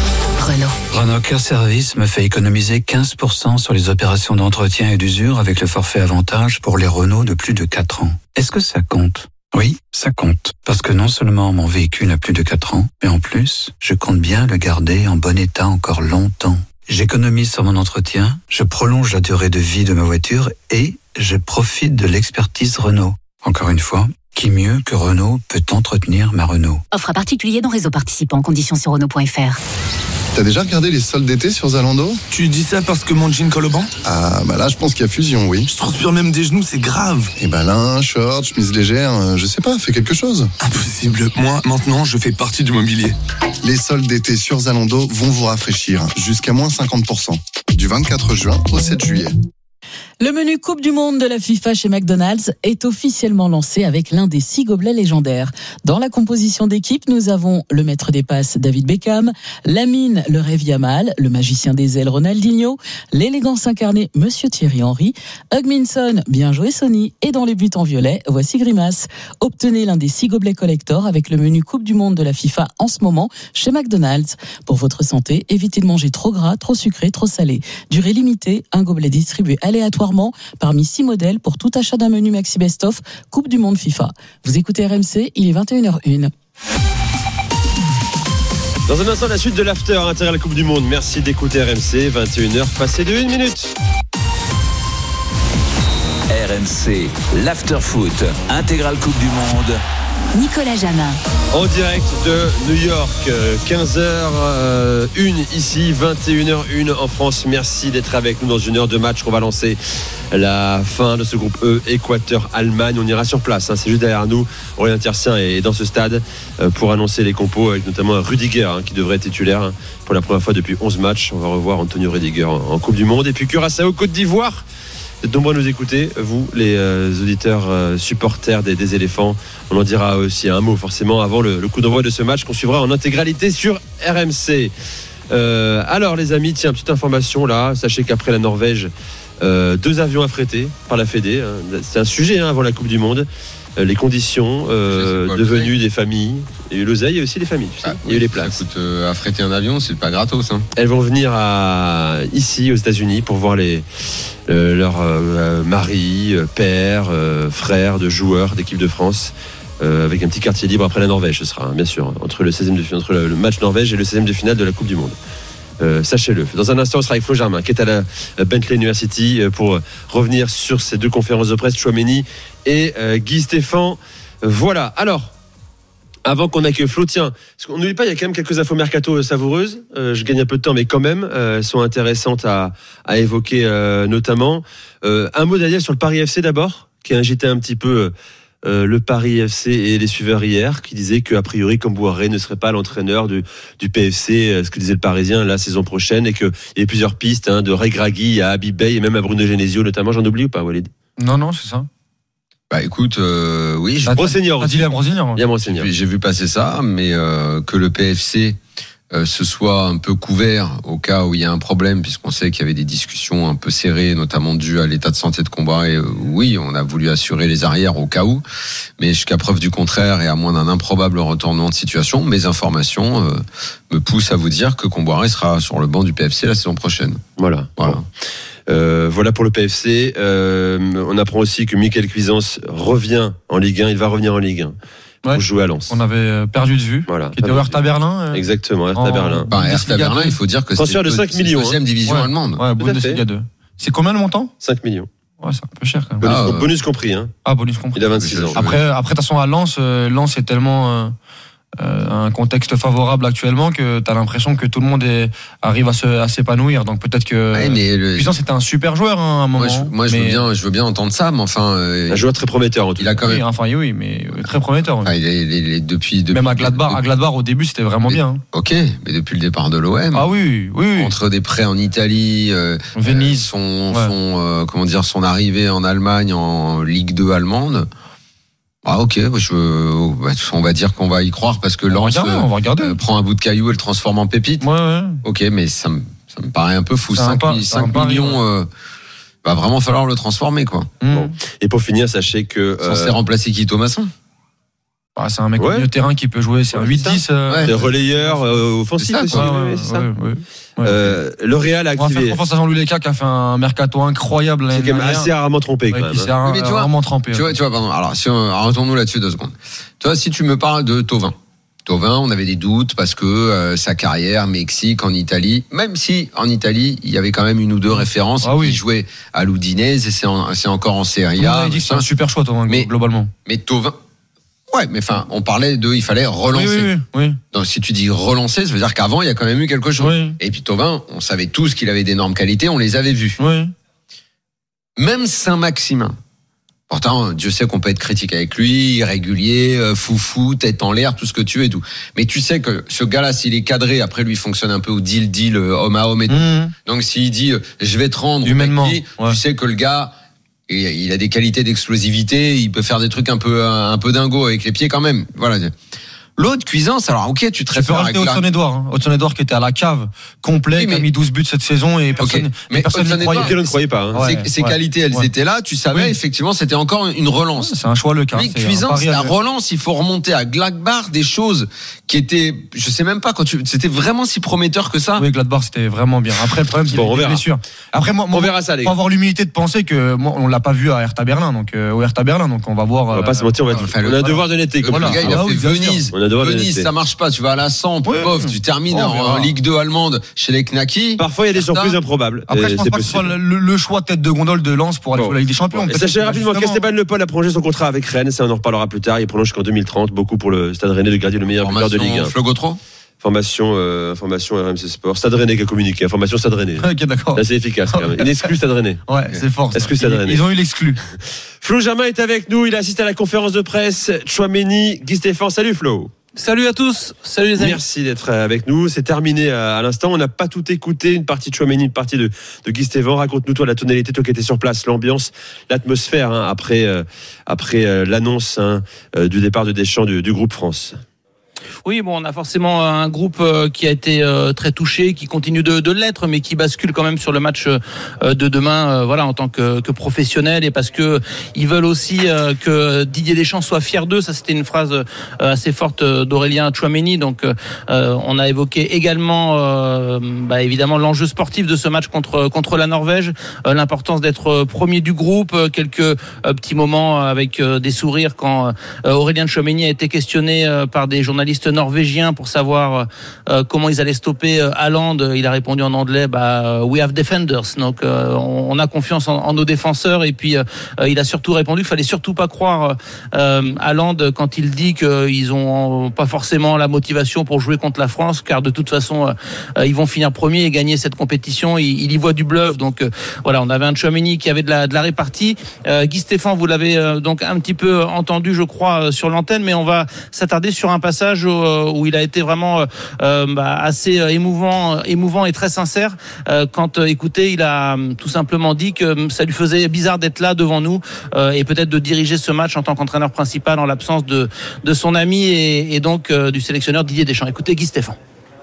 Renault Care Service me fait économiser 15% sur les opérations d'entretien et d'usure avec le forfait avantage pour les Renault de plus de 4 ans. Est-ce que ça compte ? Oui, ça compte. Parce que non seulement mon véhicule a plus de 4 ans, mais en plus, je compte bien le garder en bon état encore longtemps. J'économise sur mon entretien, je prolonge la durée de vie de ma voiture et je profite de l'expertise Renault. Encore une fois, qui mieux que Renault peut entretenir ma Renault ? Offre à particulier dans réseau participant. Conditions sur Renault.fr. T'as déjà regardé les soldes d'été sur Zalando ? Tu dis ça parce que mon jean colle au banc ? Ah, bah là, je pense qu'il y a fusion, oui. Je transpire même des genoux, c'est grave. Et ben là, short, chemise légère, je sais pas, fais quelque chose. Impossible. Moi, maintenant, je fais partie du mobilier. Les soldes d'été sur Zalando vont vous rafraîchir, jusqu'à moins 50%. Du 24 juin au 7 juillet. Le menu Coupe du Monde de la FIFA chez McDonald's est officiellement lancé avec l'un des 6 gobelets légendaires. Dans la composition d'équipe, nous avons le maître des passes David Beckham, Lamine le rêve Yamal, le magicien des ailes Ronaldinho, l'élégance incarnée Monsieur Thierry Henry, Hugminson, bien joué Sonny, et dans les buts en violet, voici Grimace. Obtenez l'un des 6 gobelets collector avec le menu Coupe du Monde de la FIFA en ce moment chez McDonald's. Pour votre santé, évitez de manger trop gras, trop sucré, trop salé. Durée limitée, un gobelet distribué aléatoirement parmi 6 modèles pour tout achat d'un menu Maxi Best of Coupe du Monde FIFA. Vous écoutez RMC, il est 21h01. Dans un instant, la suite de l'after intégral Coupe du Monde. Merci d'écouter RMC, 21h passé de 1 minute. RMC, l'after foot, intégral Coupe du Monde. Nicolas Jamin. En direct de New York, 15h01 ici, 21h01 en France. Merci d'être avec nous dans une heure de match qu'on va lancer la fin de ce groupe E, Équateur-Allemagne. On ira sur place, c'est juste derrière nous. Aurélien Tiercien est dans ce stade pour annoncer les compos avec notamment Rudiger qui devrait être titulaire pour la première fois depuis 11 matchs. On va revoir Antonio Rudiger en Coupe du Monde. Et puis Curaçao, Côte d'Ivoire. Vous êtes nombreux à nous écouter, vous, les auditeurs supporters des éléphants. On en dira aussi un mot forcément avant le coup d'envoi de ce match qu'on suivra en intégralité sur RMC. Alors les amis, tiens, petite information là. Sachez qu'après la Norvège, 2 avions affrétés par la Fédé. C'est un sujet avant la Coupe du Monde. Les conditions de venue des familles. Il y a eu l'oseille et aussi les familles. Tu sais. Il y a eu les places. Ça coûte affréter un avion, c'est pas gratos. Elles vont venir ici aux États-Unis pour voir leurs maris, pères, frères de joueurs d'équipe de France. Avec un petit quartier libre après la Norvège, ce sera bien sûr entre le match Norvège et le 16e de finale de la Coupe du Monde. Sachez-le. Dans un instant, on sera avec Flo Germain qui est à la Bentley University pour revenir sur ces 2 conférences de presse, Chouameni et Guy Stéphane. Voilà. Alors, avant qu'on accueille Flo, tiens, parce qu'on n'oublie pas, il y a quand même quelques infos mercato savoureuses. Je gagne un peu de temps, mais quand même, elles sont intéressantes à évoquer notamment. Un mot d'ailleurs sur le Paris FC d'abord, qui a agité un petit peu le Paris FC et les suiveurs hier, qui disaient qu'a priori Kambouaré ne serait pas l'entraîneur du PFC, ce que disait le Parisien la saison prochaine, et qu'il y a plusieurs pistes de Regragui à Habib Bey et même à Bruno Genesio notamment. J'en oublie ou pas, Walid ? Non, c'est ça. Bah écoute, oui. Brossenior aussi. J'ai vu passer ça, mais que le PFC ce soit un peu couvert au cas où il y a un problème, puisqu'on sait qu'il y avait des discussions un peu serrées, notamment dues à l'état de santé de Comboiré. Oui, on a voulu assurer les arrières au cas où, mais jusqu'à preuve du contraire et à moins d'un improbable retournement de situation, mes informations me poussent à vous dire que Comboiré sera sur le banc du PFC la saison prochaine. Voilà. Voilà pour le PFC. On apprend aussi que Michael Cuisance revient en Ligue 1. Il va revenir en Ligue 1. Pour jouer à Lens. On avait perdu de vue. Voilà. Qui était au Hertha Berlin. Exactement, Hertha Berlin. Hertha Berlin, il faut dire que transfert de 5 millions. Deuxième division allemande. Ouais, Bundesliga 2. C'est combien le montant ? 5 millions. Ouais, c'est un peu cher quand même. Bonus compris. Hein. Bonus compris. Il a 26 ans. Après, de toute façon, à Lens est tellement un contexte favorable actuellement que t'as l'impression que tout le monde arrive à s'épanouir. Donc peut-être que Puissance c'était un super joueur à un moment. Moi je veux bien entendre ça, mais enfin un joueur très prometteur en tout cas. Il a quand même oui, mais très prometteur. Depuis même à Gladbach au début c'était vraiment bien. OK, mais depuis le départ de l'OM. Ah oui. Entre des prêts en Italie, Venise, son arrivée en Allemagne en Ligue 2 allemande. OK, on va dire qu'on va y croire parce que Lens prend un bout de caillou et le transforme en pépite. Ouais. OK, mais ça me paraît un peu fou. 5 millions, va vraiment falloir le transformer, quoi. Bon. Et pour finir, sachez que censé remplacer qui, Thomasson? C'est un mec au milieu de terrain qui peut jouer, c'est un 8-10. Des relayeurs offensifs aussi. Le Real a activé. On va faire confiance à Jean-Louis Leca qui a fait un mercato incroyable l'année dernière. C'est quand même assez rarement trompé. Qui s'est rarement trompé. Tu vois, pardon. Alors, retournons là-dessus 2 secondes. Toi, si tu me parles de Thauvin, on avait des doutes parce que sa carrière, Mexique, en Italie, même si en Italie, il y avait quand même 1 ou 2 références. Il jouait à l'Udinese et c'est encore en Serie A. On a dit que c'est un super choix, Thauvin, globalement. Mais Thauvin. Ouais, mais enfin, on parlait il fallait relancer. Oui. Donc, si tu dis relancer, ça veut dire qu'avant, il y a quand même eu quelque chose. Oui. Et puis, Thauvin, on savait tous qu'il avait d'énormes qualités, on les avait vues. Oui. Même Saint-Maximin. Pourtant, Dieu sait qu'on peut être critique avec lui, irrégulier, foufou, tête en l'air, tout ce que tu veux et tout. Mais tu sais que ce gars-là, s'il est cadré, après lui, il fonctionne un peu au deal, homme à homme et tout. Donc, s'il dit, je vais te rendre humainement, tu sais que le gars, il a des qualités d'explosivité, il peut faire des trucs un peu dingo avec les pieds quand même. Voilà. L'autre, Cuisance, alors OK, tu te réfères avec Hudson-Edouard. Hudson-Edouard qui était à la cave, complet, qui a mis 12 buts cette saison et personne ne croyait pas. Ses qualités, elles étaient là, tu savais, effectivement, c'était encore une relance. C'est un choix le cas. Mais Cuisance, la relance, il faut remonter à Gladbach, des choses qui étaient, je sais même pas, c'était vraiment si prometteur que ça. Oui, Gladbach, c'était vraiment bien. Après, le problème, c'est les blessures. Après, on verra ça, les gars. Faut avoir l'humilité de penser que, on l'a pas vu à Hertha Berlin, donc, au Hertha Berlin, donc on va voir. On va pas se mentir, on a un devoir d'honnêteté. Le gars, il a fait Venise. Venise, ça marche pas, tu vas à la Samp, tu termines en Ligue 2 allemande chez les Knacky. Parfois, il y a des surprises improbables. Après, je pense pas que ce soit le choix tête de gondole de Lens pour aller jouer la Ligue des Champions. Et sachez rapidement qu'Esteban Le Paul a prolongé son contrat avec Rennes, ça on en reparlera plus tard. Il prolonge jusqu'en 2030, beaucoup pour le Stade Rennais de garder le meilleur buteur de Ligue 1. Flo Gautreau. Formation RMC Sport. Stade Rennais qui a communiqué. Information Stade Rennais. Ok, d'accord. C'est efficace quand même. Une exclue Stade Rennais. Ouais, c'est fort. Ils ont eu l'exclu. Flo Germain est avec nous. Il assiste à la conférence de presse. Chouameni, Guy Stéphane. Salut Flo. Salut à tous, salut les amis. Merci d'être avec nous. C'est terminé à l'instant. On n'a pas tout écouté. Une partie de Chouameni, une partie de Guy Stéphane. Raconte-nous toi la tonalité, toi qui étais sur place, l'ambiance, l'atmosphère après l'annonce du départ de Deschamps du groupe France. Oui, bon, on a forcément un groupe qui a été très touché, qui continue de l'être, mais qui bascule quand même sur le match de demain, voilà, en tant que professionnel, et parce que ils veulent aussi que Didier Deschamps soit fier d'eux. Ça, c'était une phrase assez forte d'Aurélien Chouameni. Donc, on a évoqué également, évidemment, l'enjeu sportif de ce match contre la Norvège, l'importance d'être premier du groupe, quelques petits moments avec des sourires quand Aurélien Chouameni a été questionné par des journalistes norvégiens pour savoir comment ils allaient stopper Haaland. Il a répondu en anglais, we have defenders. Donc on a confiance en nos défenseurs. Et puis il a surtout répondu qu'il fallait surtout pas croire Haaland quand il dit qu'ils ont pas forcément la motivation pour jouer contre la France, car de toute façon ils vont finir premier et gagner cette compétition. Il y voit du bluff. Donc voilà, on avait un Chouameni qui avait de la répartie. Guy Stéphane, vous l'avez donc un petit peu entendu, je crois, sur l'antenne, mais on va s'attarder sur un passage où il a été vraiment assez émouvant et très sincère. Quand écoutez, il a tout simplement dit que ça lui faisait bizarre d'être là devant nous et peut-être de diriger ce match en tant qu'entraîneur principal en l'absence de son ami et donc du sélectionneur Didier Deschamps. Écoutez Guy Stéphane.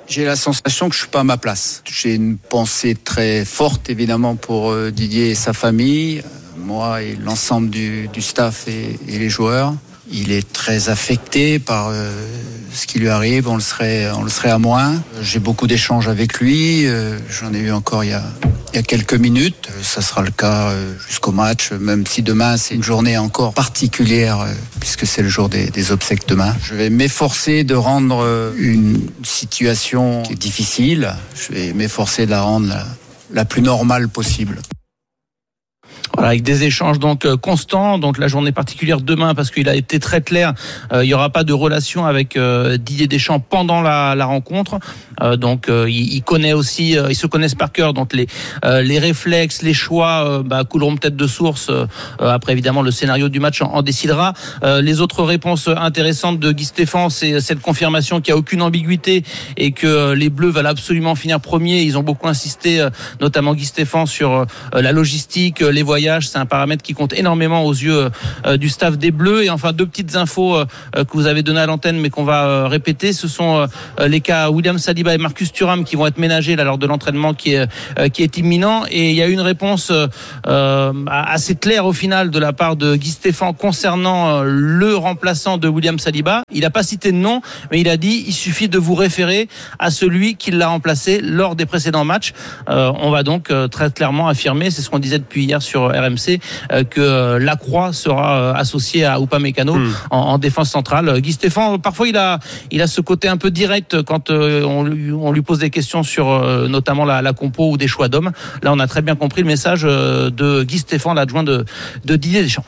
J'ai la sensation que je suis pas à ma place. J'ai une pensée très forte, évidemment, pour Didier et sa famille, moi et l'ensemble du staff et les joueurs. Il est très affecté par ce qui lui arrive. On le serait à moins. J'ai beaucoup d'échanges avec lui. J'en ai eu encore il y a quelques minutes. Ça sera le cas jusqu'au match, même si demain c'est une journée encore particulière, puisque c'est le jour des obsèques demain. Je vais m'efforcer de rendre une situation qui est difficile. Je vais m'efforcer de la rendre la plus normale possible. Voilà, avec des échanges donc constants, donc la journée particulière demain parce qu'il a été très clair, il n'y aura pas de relation avec Didier Deschamps pendant la rencontre. Il connaît aussi, ils se connaissent par cœur, donc les réflexes, les choix couleront peut-être de source. Après évidemment le scénario du match en décidera. Les autres réponses intéressantes de Guy Stéphane, c'est cette confirmation qu'il n'y a aucune ambiguïté et que les Bleus veulent absolument finir premier. Ils ont beaucoup insisté, notamment Guy Stéphane, sur la logistique, les voyages. C'est un paramètre qui compte énormément aux yeux du staff des Bleus. Et enfin, deux petites infos que vous avez données à l'antenne, mais qu'on va répéter. Ce sont les cas William Saliba et Marcus Thuram qui vont être ménagés là, lors de l'entraînement qui est imminent. Et il y a eu une réponse assez claire au final de la part de Guy Stéphane concernant le remplaçant de William Saliba. Il n'a pas cité de nom, mais il a dit il suffit de vous référer à celui qui l'a remplacé lors des précédents matchs. On va donc très clairement affirmer, c'est ce qu'on disait depuis hier sur RMC, que Lacroix sera associé à Upamecano en défense centrale. Guy Stéphane, parfois il a ce côté un peu direct quand on lui pose des questions sur notamment la compo ou des choix d'hommes. Là, on a très bien compris le message de Guy Stéphane, l'adjoint de Didier Deschamps.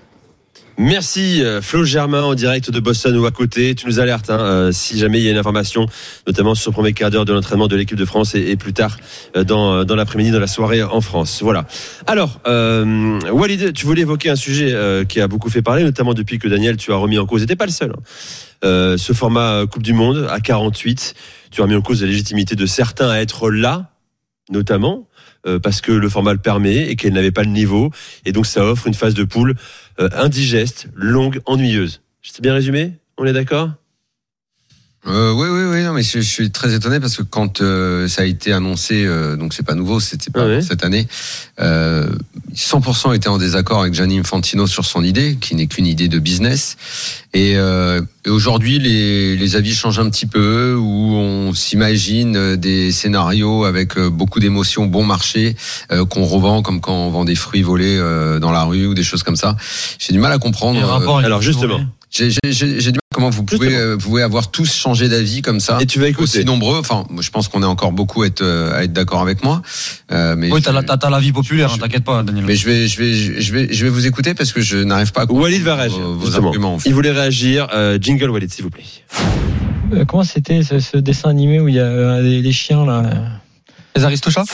Merci Flo Germain en direct de Boston ou à côté. Tu nous alertes si jamais il y a une information, notamment sur le premier quart d'heure de l'entraînement de l'équipe de France et plus tard dans l'après-midi, dans la soirée en France. Voilà. Alors, Walid, tu voulais évoquer un sujet qui a beaucoup fait parler, notamment depuis que Daniel, tu as remis en cause, et t'es pas le seul. Ce format Coupe du Monde à 48, tu as remis en cause la légitimité de certains à être là, notamment parce que le format le permet et qu'elle n'avait pas le niveau, et donc ça offre une phase de poule indigeste, longue, ennuyeuse. Je t'ai bien résumé ? On est d'accord ? Oui, non, mais je suis très étonné parce que quand ça a été annoncé, donc c'est pas nouveau, c'était pas cette année, 100% étaient en désaccord avec Gianni Infantino sur son idée, qui n'est qu'une idée de business. Et aujourd'hui, les avis changent un petit peu, où on s'imagine des scénarios avec beaucoup d'émotions, bon marché, qu'on revend comme quand on vend des fruits volés dans la rue ou des choses comme ça. J'ai du mal à comprendre. Alors justement. J'ai du mal. Comment vous pouvez avoir tous changé d'avis comme ça? Et tu vas écouter. Aussi nombreux. Enfin, je pense qu'on est encore beaucoup à être d'accord avec moi. Mais oui, t'as l'avis populaire, t'inquiète pas, Daniel. Mais je vais vous écouter parce que je n'arrive pas à comprendre. Walid va réagir. Vos arguments. En fait. Il voulait réagir. Jingle Walid, s'il vous plaît. Comment c'était ce dessin animé où il y a des chiens là? Les Aristochats?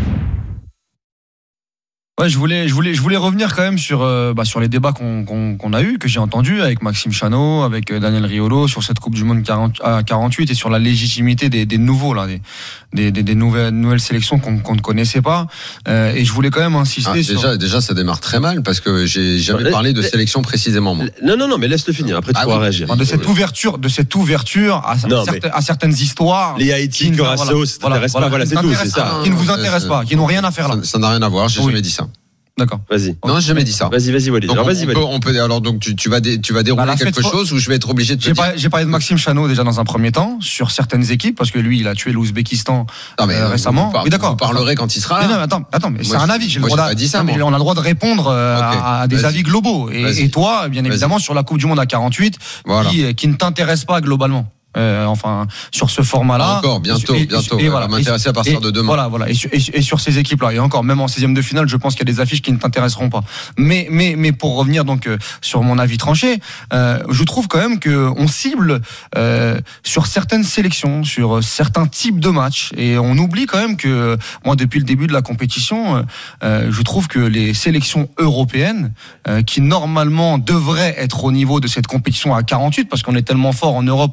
Ouais, je voulais revenir quand même sur les débats qu'on a eu, que j'ai entendu avec Maxime Chanot, avec Daniel Riolo sur cette Coupe du Monde à 48 et sur la légitimité des nouveaux là, des nouvelles sélections qu'on ne connaissait pas. Et je voulais quand même insister sur. Déjà, ça démarre très mal parce que j'ai jamais parlé de sélection précisément. Moi. Non, mais laisse-le finir. Après, tu pourras réagir. De cette ouverture à certaines histoires. Les Haïti, Curaçao, ça t'intéresse pas. Voilà, c'est tout, c'est ça. Qui ne vous intéressent pas, qui n'ont rien à faire là. Ça n'a rien à voir. J'ai jamais dit ça. D'accord. Vas-y. Non, j'ai jamais dit ça. Vas-y, Walid. Donc, on peut, alors, donc, tu vas dérouler quelque chose ou je vais être obligé de te dire. J'ai parlé de Maxime Chanot déjà dans un premier temps, sur certaines équipes, parce que lui, il a tué l'Ouzbékistan, récemment. Oui, d'accord. Vous parlerez quand il sera là. Mais non, attends, mais c'est un avis. On a le droit de répondre à des avis globaux. Et toi, bien évidemment, sur la Coupe du Monde à 48, qui ne t'intéresse pas globalement. Sur ce format-là. Encore, bientôt. On va m'intéresser à partir de demain. Voilà. Et sur ces équipes-là. Et encore, même en 16e de finale, je pense qu'il y a des affiches qui ne t'intéresseront pas. Mais pour revenir donc sur mon avis tranché, je trouve quand même que on cible sur certaines sélections, sur certains types de matchs, et on oublie quand même que moi, depuis le début de la compétition, je trouve que les sélections européennes, qui normalement devraient être au niveau de cette compétition à 48, parce qu'on est tellement fort en Europe, on est tellement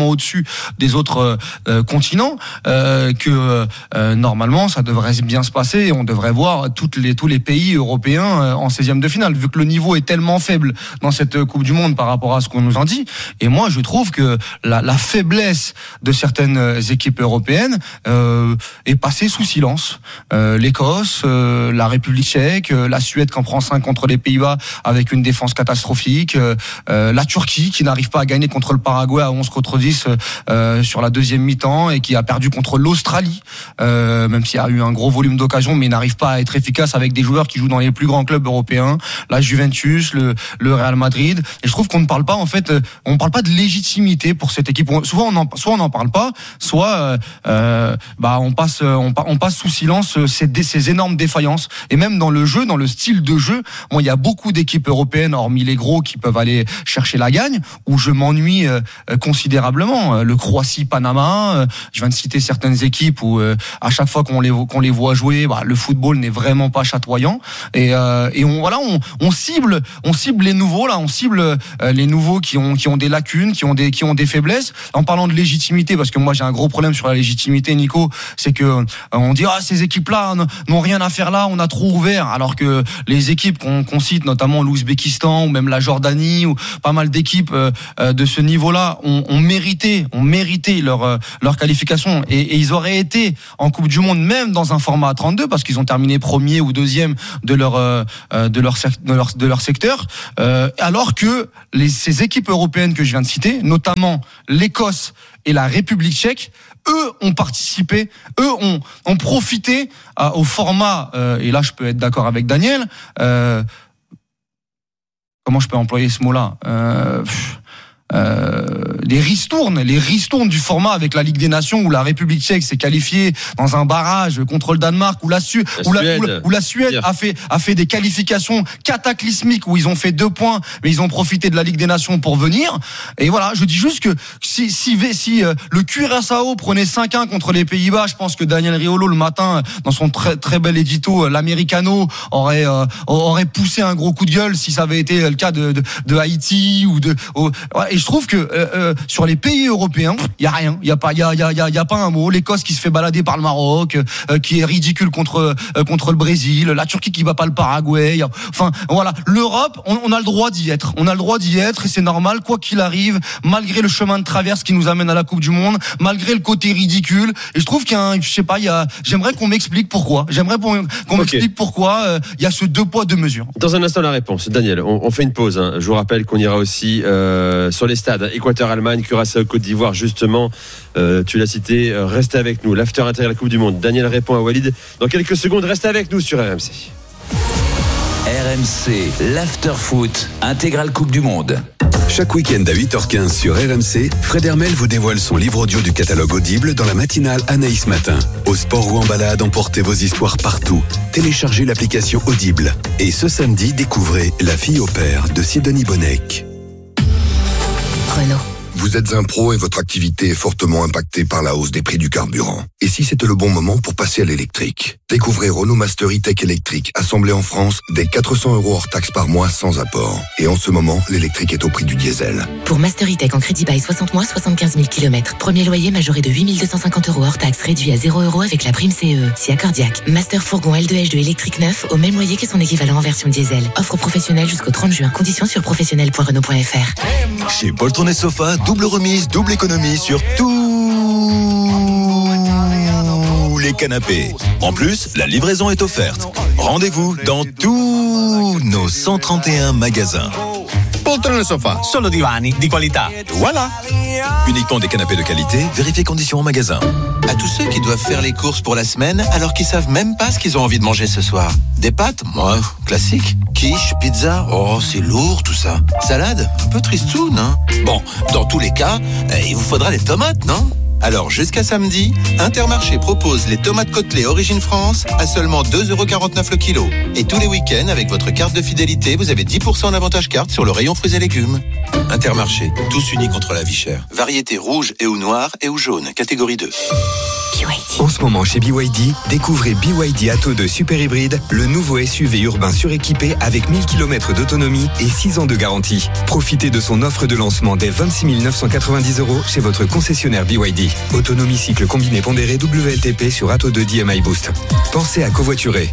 tellement au-dessus des autres continents que normalement ça devrait bien se passer et on devrait voir tous les pays européens en 16e de finale, vu que le niveau est tellement faible dans cette Coupe du Monde par rapport à ce qu'on nous en dit. Et moi, je trouve que la faiblesse de certaines équipes européennes est passée sous silence. L'Écosse, la République tchèque, la Suède qui en prend 5 contre les Pays-Bas avec une défense catastrophique, la Turquie qui n'arrive pas à gagner contre le Paraguay à 11 contre 10 sur la deuxième mi-temps et qui a perdu contre l'Australie, même s'il y a eu un gros volume d'occasions, mais n'arrive pas à être efficace avec des joueurs qui jouent dans les plus grands clubs européens, la Juventus, le Real Madrid. Et je trouve qu'on ne parle pas, en fait, on parle pas de légitimité pour cette équipe. Soit on n'en parle pas, soit on passe sous silence ces énormes défaillances. Et même dans le jeu, dans le style de jeu, moi, il y a beaucoup d'équipes européennes, hormis les gros, qui peuvent aller chercher la gagne, où je m'ennuie considérablement. Le Croatie-Panama, je viens de citer certaines équipes où à chaque fois qu'on les voit jouer, le football n'est vraiment pas chatoyant. Et on cible les nouveaux là, on cible les nouveaux qui ont des lacunes, qui ont des faiblesses. En parlant de légitimité, parce que moi j'ai un gros problème sur la légitimité, Nico, c'est que on dit ces équipes-là n'ont rien à faire là, on a trop ouvert, alors que les équipes qu'on cite, notamment l'Ouzbékistan ou même la Jordanie ou pas mal d'équipes de ce niveau-là ont mérité leur qualification et ils auraient été en Coupe du Monde même dans un format à 32 parce qu'ils ont terminé premier ou deuxième de leur secteur, alors que ces équipes européennes que je viens de citer, notamment l'Écosse et la République tchèque, eux ont participé, eux ont profité au format, et là je peux être d'accord avec Daniel, comment je peux employer ce mot-là, les ristournes du format avec la Ligue des Nations où la République tchèque s'est qualifiée dans un barrage contre le Danemark, où la Suède a fait des qualifications cataclysmiques où ils ont fait 2 points mais ils ont profité de la Ligue des Nations pour venir. Et voilà, je dis juste que si le Curaçao prenait 5-1 contre les Pays-Bas, je pense que Daniel Riolo le matin dans son très très bel édito, l'Americano aurait poussé un gros coup de gueule si ça avait été le cas de Haïti et je trouve que sur les pays européens, il y a rien, il y a pas un mot. L'Écosse qui se fait balader par le Maroc, qui est ridicule contre le Brésil, la Turquie qui bat pas le Paraguay. Enfin voilà, l'Europe, on a le droit d'y être. On a le droit d'y être et c'est normal quoi qu'il arrive, malgré le chemin de traverse qui nous amène à la Coupe du Monde, malgré le côté ridicule. Et je trouve qu'il y a j'aimerais qu'on m'explique pourquoi. M'explique pourquoi il y a ce 2 poids 2 mesures. Dans un instant la réponse, Daniel. On fait une pause. Je vous rappelle qu'on ira aussi sur les stades Équateur-Allemagne, Curaçao-Côte d'Ivoire, justement. Tu l'as cité, restez avec nous. L'after intégral Coupe du Monde. Daniel répond à Walid dans quelques secondes. Restez avec nous sur RMC. RMC, l'after foot, intégral Coupe du Monde. Chaque week-end à 8h15 sur RMC, Fred Hermel vous dévoile son livre audio du catalogue Audible dans la matinale Anaïs Matin. Au sport ou en balade, emportez vos histoires partout. Téléchargez l'application Audible. Et ce samedi, découvrez La fille au père de Sidonie Bonnec. Renault. Vous êtes un pro et votre activité est fortement impactée par la hausse des prix du carburant. Et si c'était le bon moment pour passer à l'électrique? Découvrez Renault Master E-Tech électrique, assemblé en France, dès 400 € hors taxe par mois sans apport. Et en ce moment, l'électrique est au prix du diesel. Pour Master E-Tech en crédit bail 60 mois, 75 000 km. Premier loyer majoré de 8 250 € hors taxe, réduit à 0 € avec la prime CE. Si accordiaque. Master fourgon L2H2 électrique neuf, au même loyer que son équivalent en version diesel. Offre professionnelle jusqu'au 30 juin. Conditions sur professionnel.renault.fr. Chez Poltron et Sofa, double remise, double économie sur tous les canapés. En plus, la livraison est offerte. Rendez-vous dans tous nos 131 magasins. Poltron e Sofa, solo divani di qualità. Voilà. Uniquement des canapés de qualité, vérifiez conditions en magasin. À tous ceux qui doivent faire les courses pour la semaine alors qu'ils savent même pas ce qu'ils ont envie de manger ce soir. Des pâtes, moi, classique. Quiche, pizza, oh c'est lourd tout ça. Salade, un peu tristoun, hein. Bon, dans tous les cas, il vous faudra des tomates, non? Alors jusqu'à samedi, Intermarché propose les tomates Côtelets Origine France à seulement 2,49€ le kilo. Et tous les week-ends, avec votre carte de fidélité, vous avez 10% d'avantage carte sur le rayon fruits et légumes. Intermarché, tous unis contre la vie chère. Variété rouge et ou noire et ou jaune, catégorie 2. En ce moment chez BYD, découvrez BYD Atto 2 Super Hybride, le nouveau SUV urbain suréquipé avec 1000 km d'autonomie et 6 ans de garantie. Profitez de son offre de lancement dès 26 990€ chez votre concessionnaire BYD. Autonomie cycle combiné pondéré WLTP sur Atto 2 DMI Boost. Pensez à covoiturer.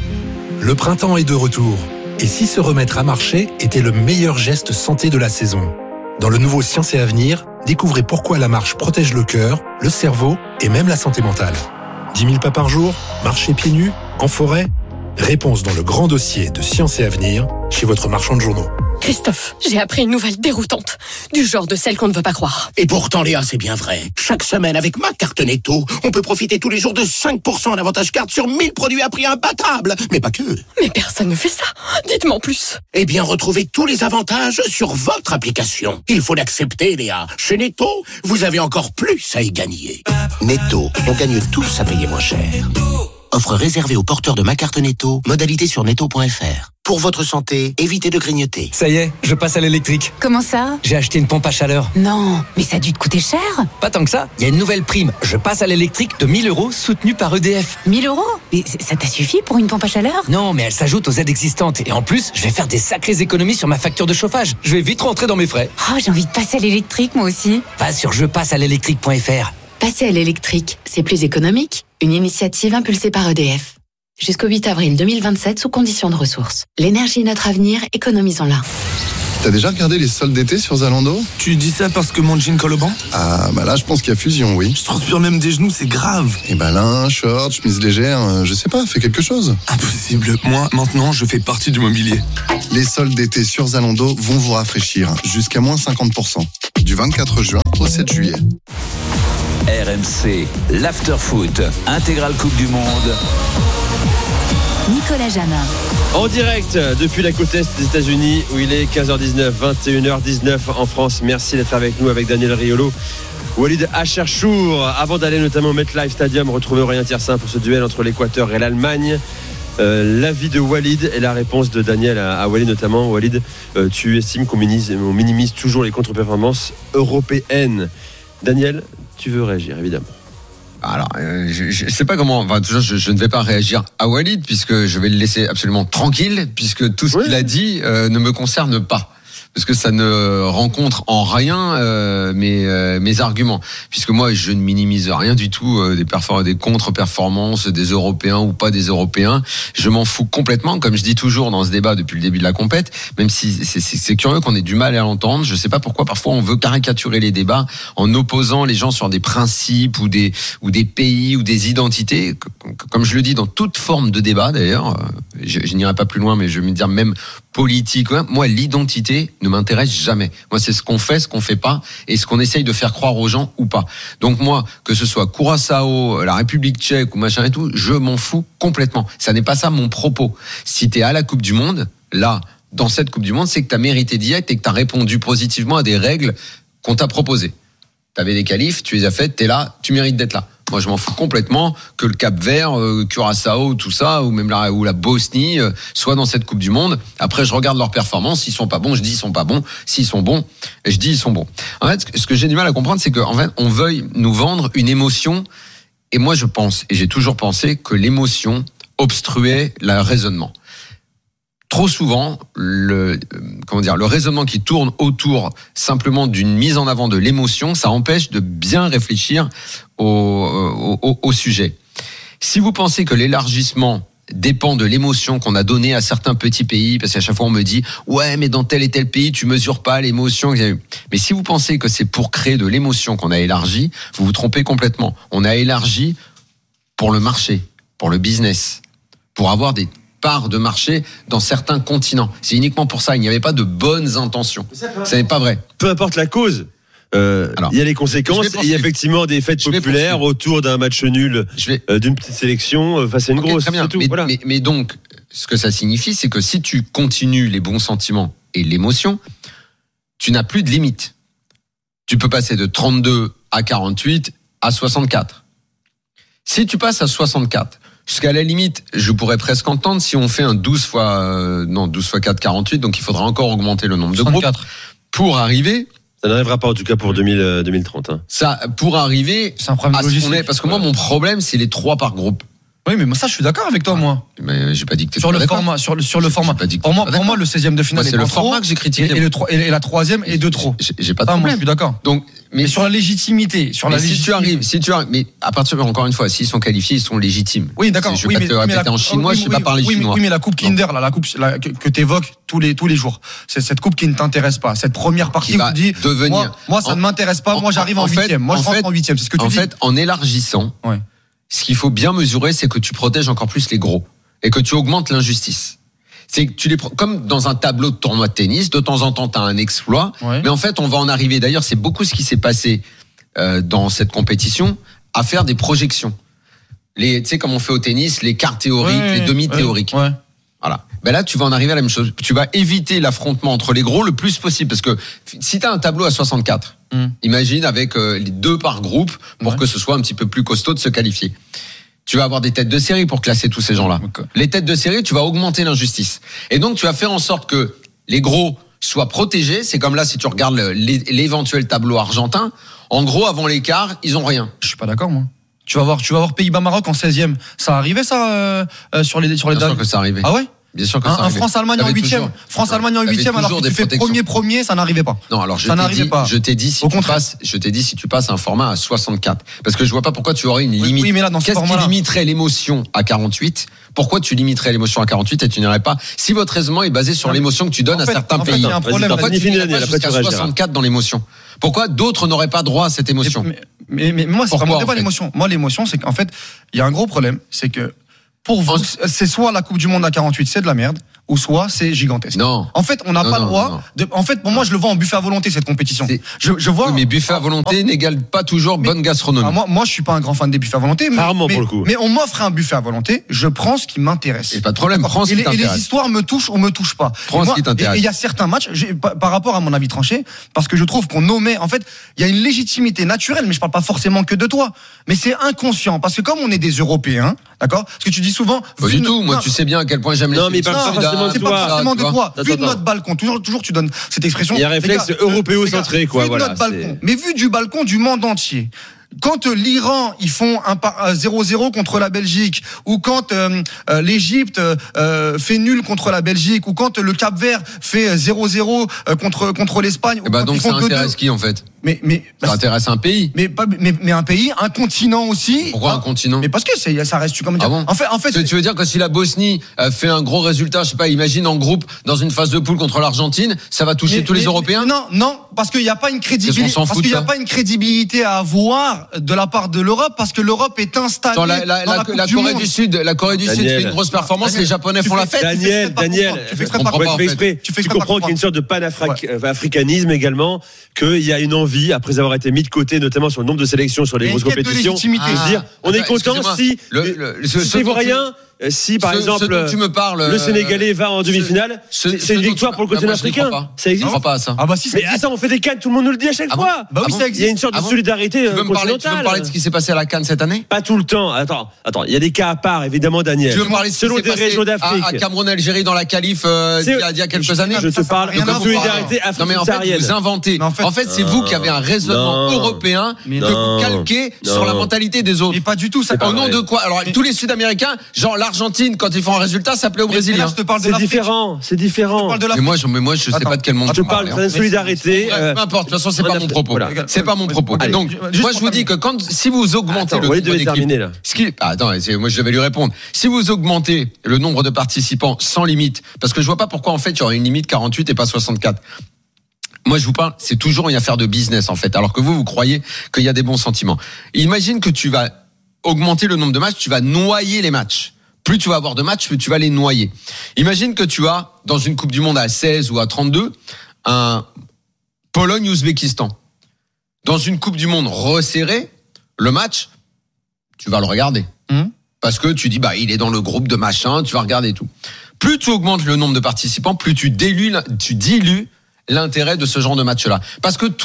Le printemps est de retour. Et si se remettre à marcher était le meilleur geste santé de la saison? Dans le nouveau Science et Avenir, découvrez pourquoi la marche protège le cœur, le cerveau et même la santé mentale. 10 000 pas par jour, marcher pieds nus, en forêt? Réponse dans le grand dossier de Science et Avenir, chez votre marchand de journaux. Christophe, j'ai appris une nouvelle déroutante, du genre de celle qu'on ne veut pas croire. Et pourtant, Léa, c'est bien vrai. Chaque semaine, avec ma carte Netto, on peut profiter tous les jours de 5% d'avantage carte sur 1000 produits à prix imbattable. Mais pas que. Mais personne ne fait ça. Dites-moi en plus. Eh bien, retrouvez tous les avantages sur votre application. Il faut l'accepter, Léa. Chez Netto, vous avez encore plus à y gagner. Netto, on gagne tous à payer moins cher. Offre réservée aux porteurs de ma carte Netto, modalité sur netto.fr. Pour votre santé, évitez de grignoter. Ça y est, je passe à l'électrique. Comment ça? J'ai acheté une pompe à chaleur. Non, mais ça a dû te coûter cher. Pas tant que ça, il y a une nouvelle prime. Je passe à l'électrique de 1 000€ soutenue par EDF. 1 000 €? Mais ça t'a suffi pour une pompe à chaleur? Non, mais elle s'ajoute aux aides existantes. Et en plus, je vais faire des sacrées économies sur ma facture de chauffage. Je vais vite rentrer dans mes frais. Oh, j'ai envie de passer à l'électrique, moi aussi. Va sur jepassealélectrique.fr. Passer à l'électrique, c'est plus économique. Une initiative impulsée par EDF. Jusqu'au 8 avril 2027 sous conditions de ressources. L'énergie est notre avenir, économisons-la. T'as déjà regardé les soldes d'été sur Zalando? Tu dis ça parce que mon jean colle au banc? Ah, bah là, je pense qu'il y a fusion, oui. Je transpire même des genoux, c'est grave. Et bah là, short, chemise légère, je sais pas, fais quelque chose. Impossible. Moi, maintenant, je fais partie du mobilier. Les soldes d'été sur Zalando vont vous rafraîchir, jusqu'à moins 50%. Du 24 juin au 7 juillet. RMC, l'Afterfoot, intégrale Coupe du Monde. Nicolas Jamin. En direct depuis la côte est des États-Unis où il est 15h19, 21h19 en France. Merci d'être avec nous avec Daniel Riolo, Walid Acharchour. Avant d'aller notamment au MetLife Stadium, retrouver Aurélien Tiersin pour ce duel entre l'Équateur et l'Allemagne. L'avis de Walid et la réponse de Daniel à Walid notamment. Walid, tu estimes qu'on minimise toujours les contre-performances européennes. Daniel, tu veux réagir évidemment. Alors, je sais pas comment. Enfin, je ne vais pas réagir à Walid puisque je vais le laisser absolument tranquille puisque tout ce qu'il a dit ne me concerne pas. Parce que ça ne rencontre en rien mes arguments. Puisque moi, je ne minimise rien du tout des contre-performances des Européens ou pas des Européens. Je m'en fous complètement, comme je dis toujours dans ce débat depuis le début de la compète, même si c'est curieux qu'on ait du mal à l'entendre. Je sais pas pourquoi parfois on veut caricaturer les débats en opposant les gens sur des principes ou des pays ou des identités. Comme je le dis dans toute forme de débat d'ailleurs, je n'irai pas plus loin, mais je vais me dire même politique. Moi, l'identité ne m'intéresse jamais. Moi, c'est ce qu'on fait, ce qu'on fait pas, et ce qu'on essaye de faire croire aux gens ou pas. Donc moi, que ce soit Curaçao, la République tchèque ou machin et tout, je m'en fous complètement. Ça n'est pas ça mon propos. Si t'es à la Coupe du Monde, là, dans cette Coupe du Monde, c'est que t'as mérité d'y être et que t'as répondu positivement à des règles qu'on t'a proposées. T'avais des qualifs, tu les as faites, t'es là, tu mérites d'être là. Moi, je m'en fous complètement que le Cap-Vert, Curaçao, tout ça, ou même la Bosnie, soit dans cette Coupe du Monde. Après, je regarde leurs performances. S'ils sont pas bons, je dis ils sont pas bons. S'ils sont bons, je dis ils sont bons. En fait, ce que j'ai du mal à comprendre, c'est qu'en fait, on veuille nous vendre une émotion. Et moi, je pense, et j'ai toujours pensé, que l'émotion obstruait le raisonnement. Trop souvent, le raisonnement qui tourne autour simplement d'une mise en avant de l'émotion, ça empêche de bien réfléchir au sujet. Si vous pensez que l'élargissement dépend de l'émotion qu'on a donnée à certains petits pays, parce qu'à chaque fois on me dit ouais mais dans tel et tel pays tu mesures pas l'émotion qu'il y a eu. Mais si vous pensez que c'est pour créer de l'émotion qu'on a élargi, vous vous trompez complètement. On a élargi pour le marché, pour le business, pour avoir des part de marché dans certains continents. C'est uniquement pour ça. Il n'y avait pas de bonnes intentions. Ça n'est pas vrai. Peu importe la cause. Il y a les conséquences et il y a effectivement des fêtes populaires autour d'un match nul d'une petite sélection face à une grosse. Très bien. Tout, mais donc, ce que ça signifie, c'est que si tu continues les bons sentiments et l'émotion, tu n'as plus de limite. Tu peux passer de 32 à 48 à 64. Si tu passes à 64, jusqu'à la limite, je pourrais presque entendre si on fait un 12 fois 4, 48, donc il faudra encore augmenter le nombre de groupes pour arriver. Ça n'arrivera pas en tout cas pour 2030. Hein. Ça, pour arriver, c'est un problème logistique. Parce que moi, mon problème, c'est les 3 par groupe. Oui, mais moi, ça, je suis d'accord avec toi, moi. Mais j'ai pas dit que t'étais sur pas le d'accord. format, sur le format. Pour moi, le 16e de finale, c'est le format que j'ai critiqué. Et la 3e est de trop. J'ai pas de problème. Moi, je suis d'accord. Donc, mais sur la légitimité, si tu arrives, mais à partir de, encore une fois, s'ils sont qualifiés, ils sont légitimes. Oui, d'accord. Je vais pas te répéter en chinois, je sais pas parler chinois. Oui, mais la coupe Kinder, la coupe que t'évoques tous les jours, c'est cette coupe qui ne t'intéresse pas. Cette première partie où tu dis, moi, ça ne m'intéresse pas. Moi, j'arrive en 8e. Moi, je rentre en 8e. C'est ce que tu dis. En fait, en élargissant. Ce qu'il faut bien mesurer, c'est que tu protèges encore plus les gros et que tu augmentes l'injustice. C'est que tu les comme dans un tableau de tournoi de tennis, de temps en temps tu as un exploit, mais en fait on va en arriver. D'ailleurs, c'est beaucoup ce qui s'est passé dans cette compétition, à faire des projections. Tu sais comme on fait au tennis, les quarts théoriques, les demi théoriques. Voilà. Ben là, tu vas en arriver à la même chose. Tu vas éviter l'affrontement entre les gros le plus possible, parce que si tu as un tableau à 64, imagine avec les 2 par groupe pour que ce soit un petit peu plus costaud de se qualifier. Tu vas avoir des têtes de série pour classer tous ces gens-là. Les têtes de série, tu vas augmenter l'injustice. Et donc, tu vas faire en sorte que les gros soient protégés. C'est comme là, si tu regardes l'éventuel tableau argentin, en gros, avant l'écart, ils ont rien. Je suis pas d'accord, moi. Tu vas voir Pays-Bas-Maroc en 16e. Ça arrivait, ça, sur les Bien sûr que ça arrivait. Ah ouais? Bien sûr que ça arrivait. France-Allemagne en 8e. France-Allemagne en 8e, alors que tu fais premier, ça n'arrivait pas. Non, alors je t'ai dit si tu passes un format à 64. Parce que je vois pas pourquoi tu aurais une limite. Oui, mais là, dans ce Qu'est-ce format-là, qui limiterait l'émotion à 48? Pourquoi tu limiterais l'émotion à 48 et tu n'irais pas? Si votre raisonnement est basé sur l'émotion que tu donnes à certains pays. Il y a un problème. Pourquoi tu n'irais pas jusqu'à 64 dans l'émotion? Pourquoi d'autres n'auraient pas droit à cette émotion? Mais moi, c'est pas l'émotion. Moi, l'émotion, c'est qu'en fait, il y a un gros problème, c'est que pour vous, c'est soit la Coupe du Monde à 48, c'est de la merde, ou soit c'est gigantesque. Non. En fait, on n'a pas le droit de. En fait, pour moi, je le vois en buffet à volonté, cette compétition. Je vois. Oui, mais buffet à volonté n'égale pas toujours bonne gastronomie. Moi, je suis pas un grand fan des buffets à volonté. Rarement pour le coup. Mais on m'offre un buffet à volonté, je prends ce qui m'intéresse. Et pas de problème, prends ce qui t'intéresse. Et les histoires me touchent ou me touchent pas. Prends ce qui t'intéresse. Et il y a certains matchs, par rapport à mon avis tranché, parce que je trouve qu'on nommait, en fait, il y a une légitimité naturelle, mais je parle pas forcément que de toi. Mais c'est inconscient, parce que comme on est des Européens, d'accord? Parce que tu dis souvent. Pas du tout. Moi, tu sais bien à quel point j'aime les. Non, mais pas forcément de toi. De toi. Vu de notre balcon, toujours tu donnes cette expression. Il y a un réflexe européo-centré, quoi. Vu de notre balcon, mais vu du balcon du monde entier. Quand l'Iran, ils font un 0-0 contre la Belgique, ou quand l'Égypte fait nul contre la Belgique, ou quand le Cap-Vert fait 0-0 contre l'Espagne. Et donc ça intéresse qui en fait? Ça intéresse un pays. Mais un pays, un continent aussi. Pourquoi un continent? Mais parce que ça reste, comment dire. Ah bon? En fait, tu veux dire que si la Bosnie fait un gros résultat, je sais pas, imagine en groupe dans une phase de poule contre l'Argentine, ça va toucher tous les Européens? Non, parce qu'il n'y a pas une crédibilité. Parce qu'il n'y a pas une crédibilité à avoir de la part de l'Europe, parce que l'Europe est installée dans la Corée du Sud. La Corée du Sud fait une grosse performance, les Japonais font la fête. Daniel, tu comprends qu'il y a une sorte de panafricanisme également, qu'il y a une envie, après avoir été mis de côté, notamment sur le nombre de sélections sur les grosses compétitions, de se dire, on est content si c'est rien. Si par exemple le Sénégalais va en demi-finale, c'est une victoire pour le continent africain. Ça existe? Je crois pas à ça. Ah bah si, mais attends, on fait des CAN, tout le monde nous le dit à chaque fois. Bah oui, ça existe. Il y a une sorte de solidarité continentale. Tu veux me parler de ce qui s'est passé à la CAN cette année? Pas tout le temps. Attends, il y a des cas à part, évidemment, Daniel. Tu veux me parler de selon des régions d'Afrique. À Cameroun-Algérie dans la qualif il y a quelques années. Je te parle de solidarité africaine. Non mais en fait, vous inventez. En fait, c'est vous qui avez un raisonnement européen que vous calquez sur la mentalité des autres. Mais pas du tout. Au nom de quoi? Alors tous les Sud-Américains, genre l'Argentine, quand ils font un résultat, ça plaît aux Brésiliens. C'est différent. Mais moi, je sais pas de quel monde je parle de solidarité. Peu importe. De toute façon, c'est pas mon propos. C'est pas mon propos. Donc, moi, je vous dis que si vous augmentez le nombre d'équipes, moi, je devais lui répondre. Si vous augmentez le nombre de participants sans limite, parce que je vois pas pourquoi en fait il y aurait une limite 48 et pas 64. Moi, je vous parle, c'est toujours une affaire de business en fait. Alors que vous croyez qu'il y a des bons sentiments. Imagine que tu vas augmenter le nombre de matchs, tu vas noyer les matchs. Plus tu vas avoir de matchs, plus tu vas les noyer. Imagine que tu as, dans une Coupe du Monde à 16 ou à 32, un Pologne-Ouzbékistan. Dans une Coupe du Monde resserrée, le match, tu vas le regarder. Parce que tu dis, il est dans le groupe de machin, tu vas regarder tout. Plus tu augmentes le nombre de participants, plus tu dilues l'intérêt de ce genre de match-là. Parce que toi,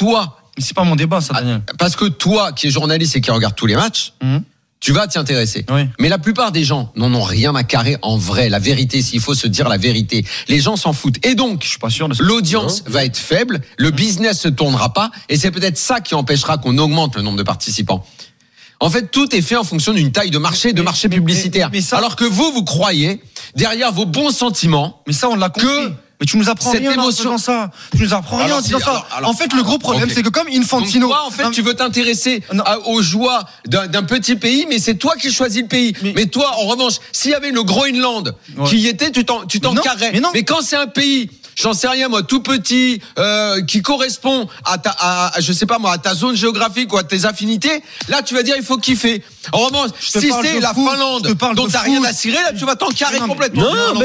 Mais c'est pas mon débat, ça, Daniel. Parce que toi, qui es journaliste et qui regarde tous les matchs, tu vas t'y intéresser. Oui. Mais la plupart des gens n'en ont rien à carrer en vrai. La vérité, s'il faut se dire la vérité. Les gens s'en foutent. Et donc, je suis pas sûr de ça. L'audience va être faible, le business se tournera pas, et c'est peut-être ça qui empêchera qu'on augmente le nombre de participants. En fait, tout est fait en fonction d'une taille de marché, marché publicitaire. Mais ça, alors que vous croyez, derrière vos bons sentiments, mais ça, on l'a compris. Mais tu nous apprends rien en disant ça. Tu nous apprends rien en disant ça. En fait, le gros problème, c'est que comme Infantino. Donc toi, en fait, tu veux t'intéresser aux joies d'un petit pays, mais c'est toi qui choisis le pays. Mais toi, en revanche, s'il y avait le Groenland qui y était, tu t'en carrais. Mais quand c'est un pays, j'en sais rien moi, tout petit, qui correspond je sais pas moi, à ta zone géographique ou à tes affinités, là tu vas dire il faut kiffer. En revanche, si c'est la Finlande dont t'as rien à cirer, là tu vas t'en carrer complètement.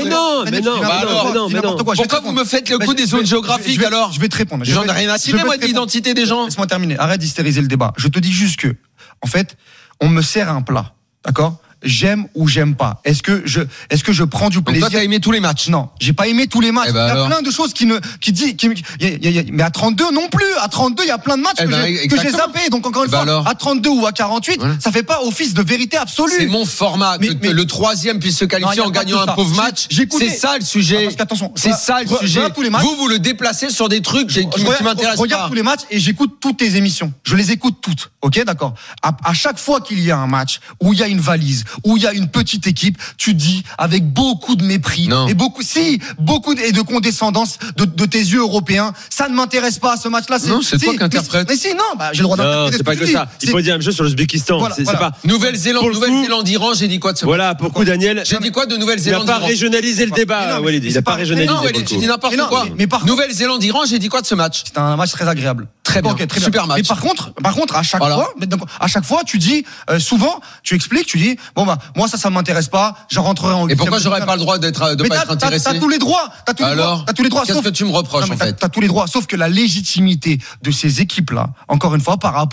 Non. Pourquoi vous me faites le coup des zones géographiques alors? Je vais te répondre. J'en ai rien à cirer moi de l'identité des gens. Laisse-moi terminer. Arrête d'hystériser le débat. Je te dis juste que, en fait, on me sert un plat, d'accord? J'aime ou j'aime pas. Est-ce que je prends du plaisir? Donc toi, t'as aimé tous les matchs? Non, j'ai pas aimé tous les matchs. Il y a plein de choses mais à 32 non plus. À 32, il y a plein de matchs que j'ai zappé. Donc encore une fois, à 32 ou à 48, ça fait pas office de vérité absolue. C'est mon format. Que le troisième puisse se qualifier en gagnant un pauvre match. C'est ça le sujet. C'est ça le sujet. Vous le déplacez sur des trucs qui m'intéressent pas. Regarde tous les matchs et j'écoute toutes tes émissions. Je les écoute toutes. Ok, d'accord. À chaque fois qu'il y a un match où il y a une valise, où il y a une petite équipe, tu dis avec beaucoup de mépris et beaucoup de condescendance de tes yeux européens, ça ne m'intéresse pas ce match-là. Non, c'est toi qui interprètes. Mais si, non, j'ai le droit d'interpréter. Non, c'est pas que ça. Il faut dire la même chose sur l'Ouzbékistan. C'est pas Nouvelle-Zélande, Iran, j'ai dit quoi de ce match? Voilà, pour le coup, Daniel. J'ai dit quoi de Nouvelle-Zélande? Il n'a pas régionalisé le débat, Walid. Il n'a pas régionalisé. Non, Walid, tu dis n'importe quoi. Nouvelle-Zélande, Iran, j'ai dit quoi de ce match? C'était un match très agréable. Très bien. Super match. Mais par contre, à chaque fois, tu dis, souvent, tu expliques, tu dis, bon bah, moi ça m'intéresse pas, je rentrerai en. Et pourquoi j'aurais pas le droit de pas être intéressé? T'as tous les droits. Alors, t'as tous les droits. Qu'est-ce que tu me reproches en fait? T'as tous les droits, sauf que la légitimité de ces équipes-là, encore une fois, par rapport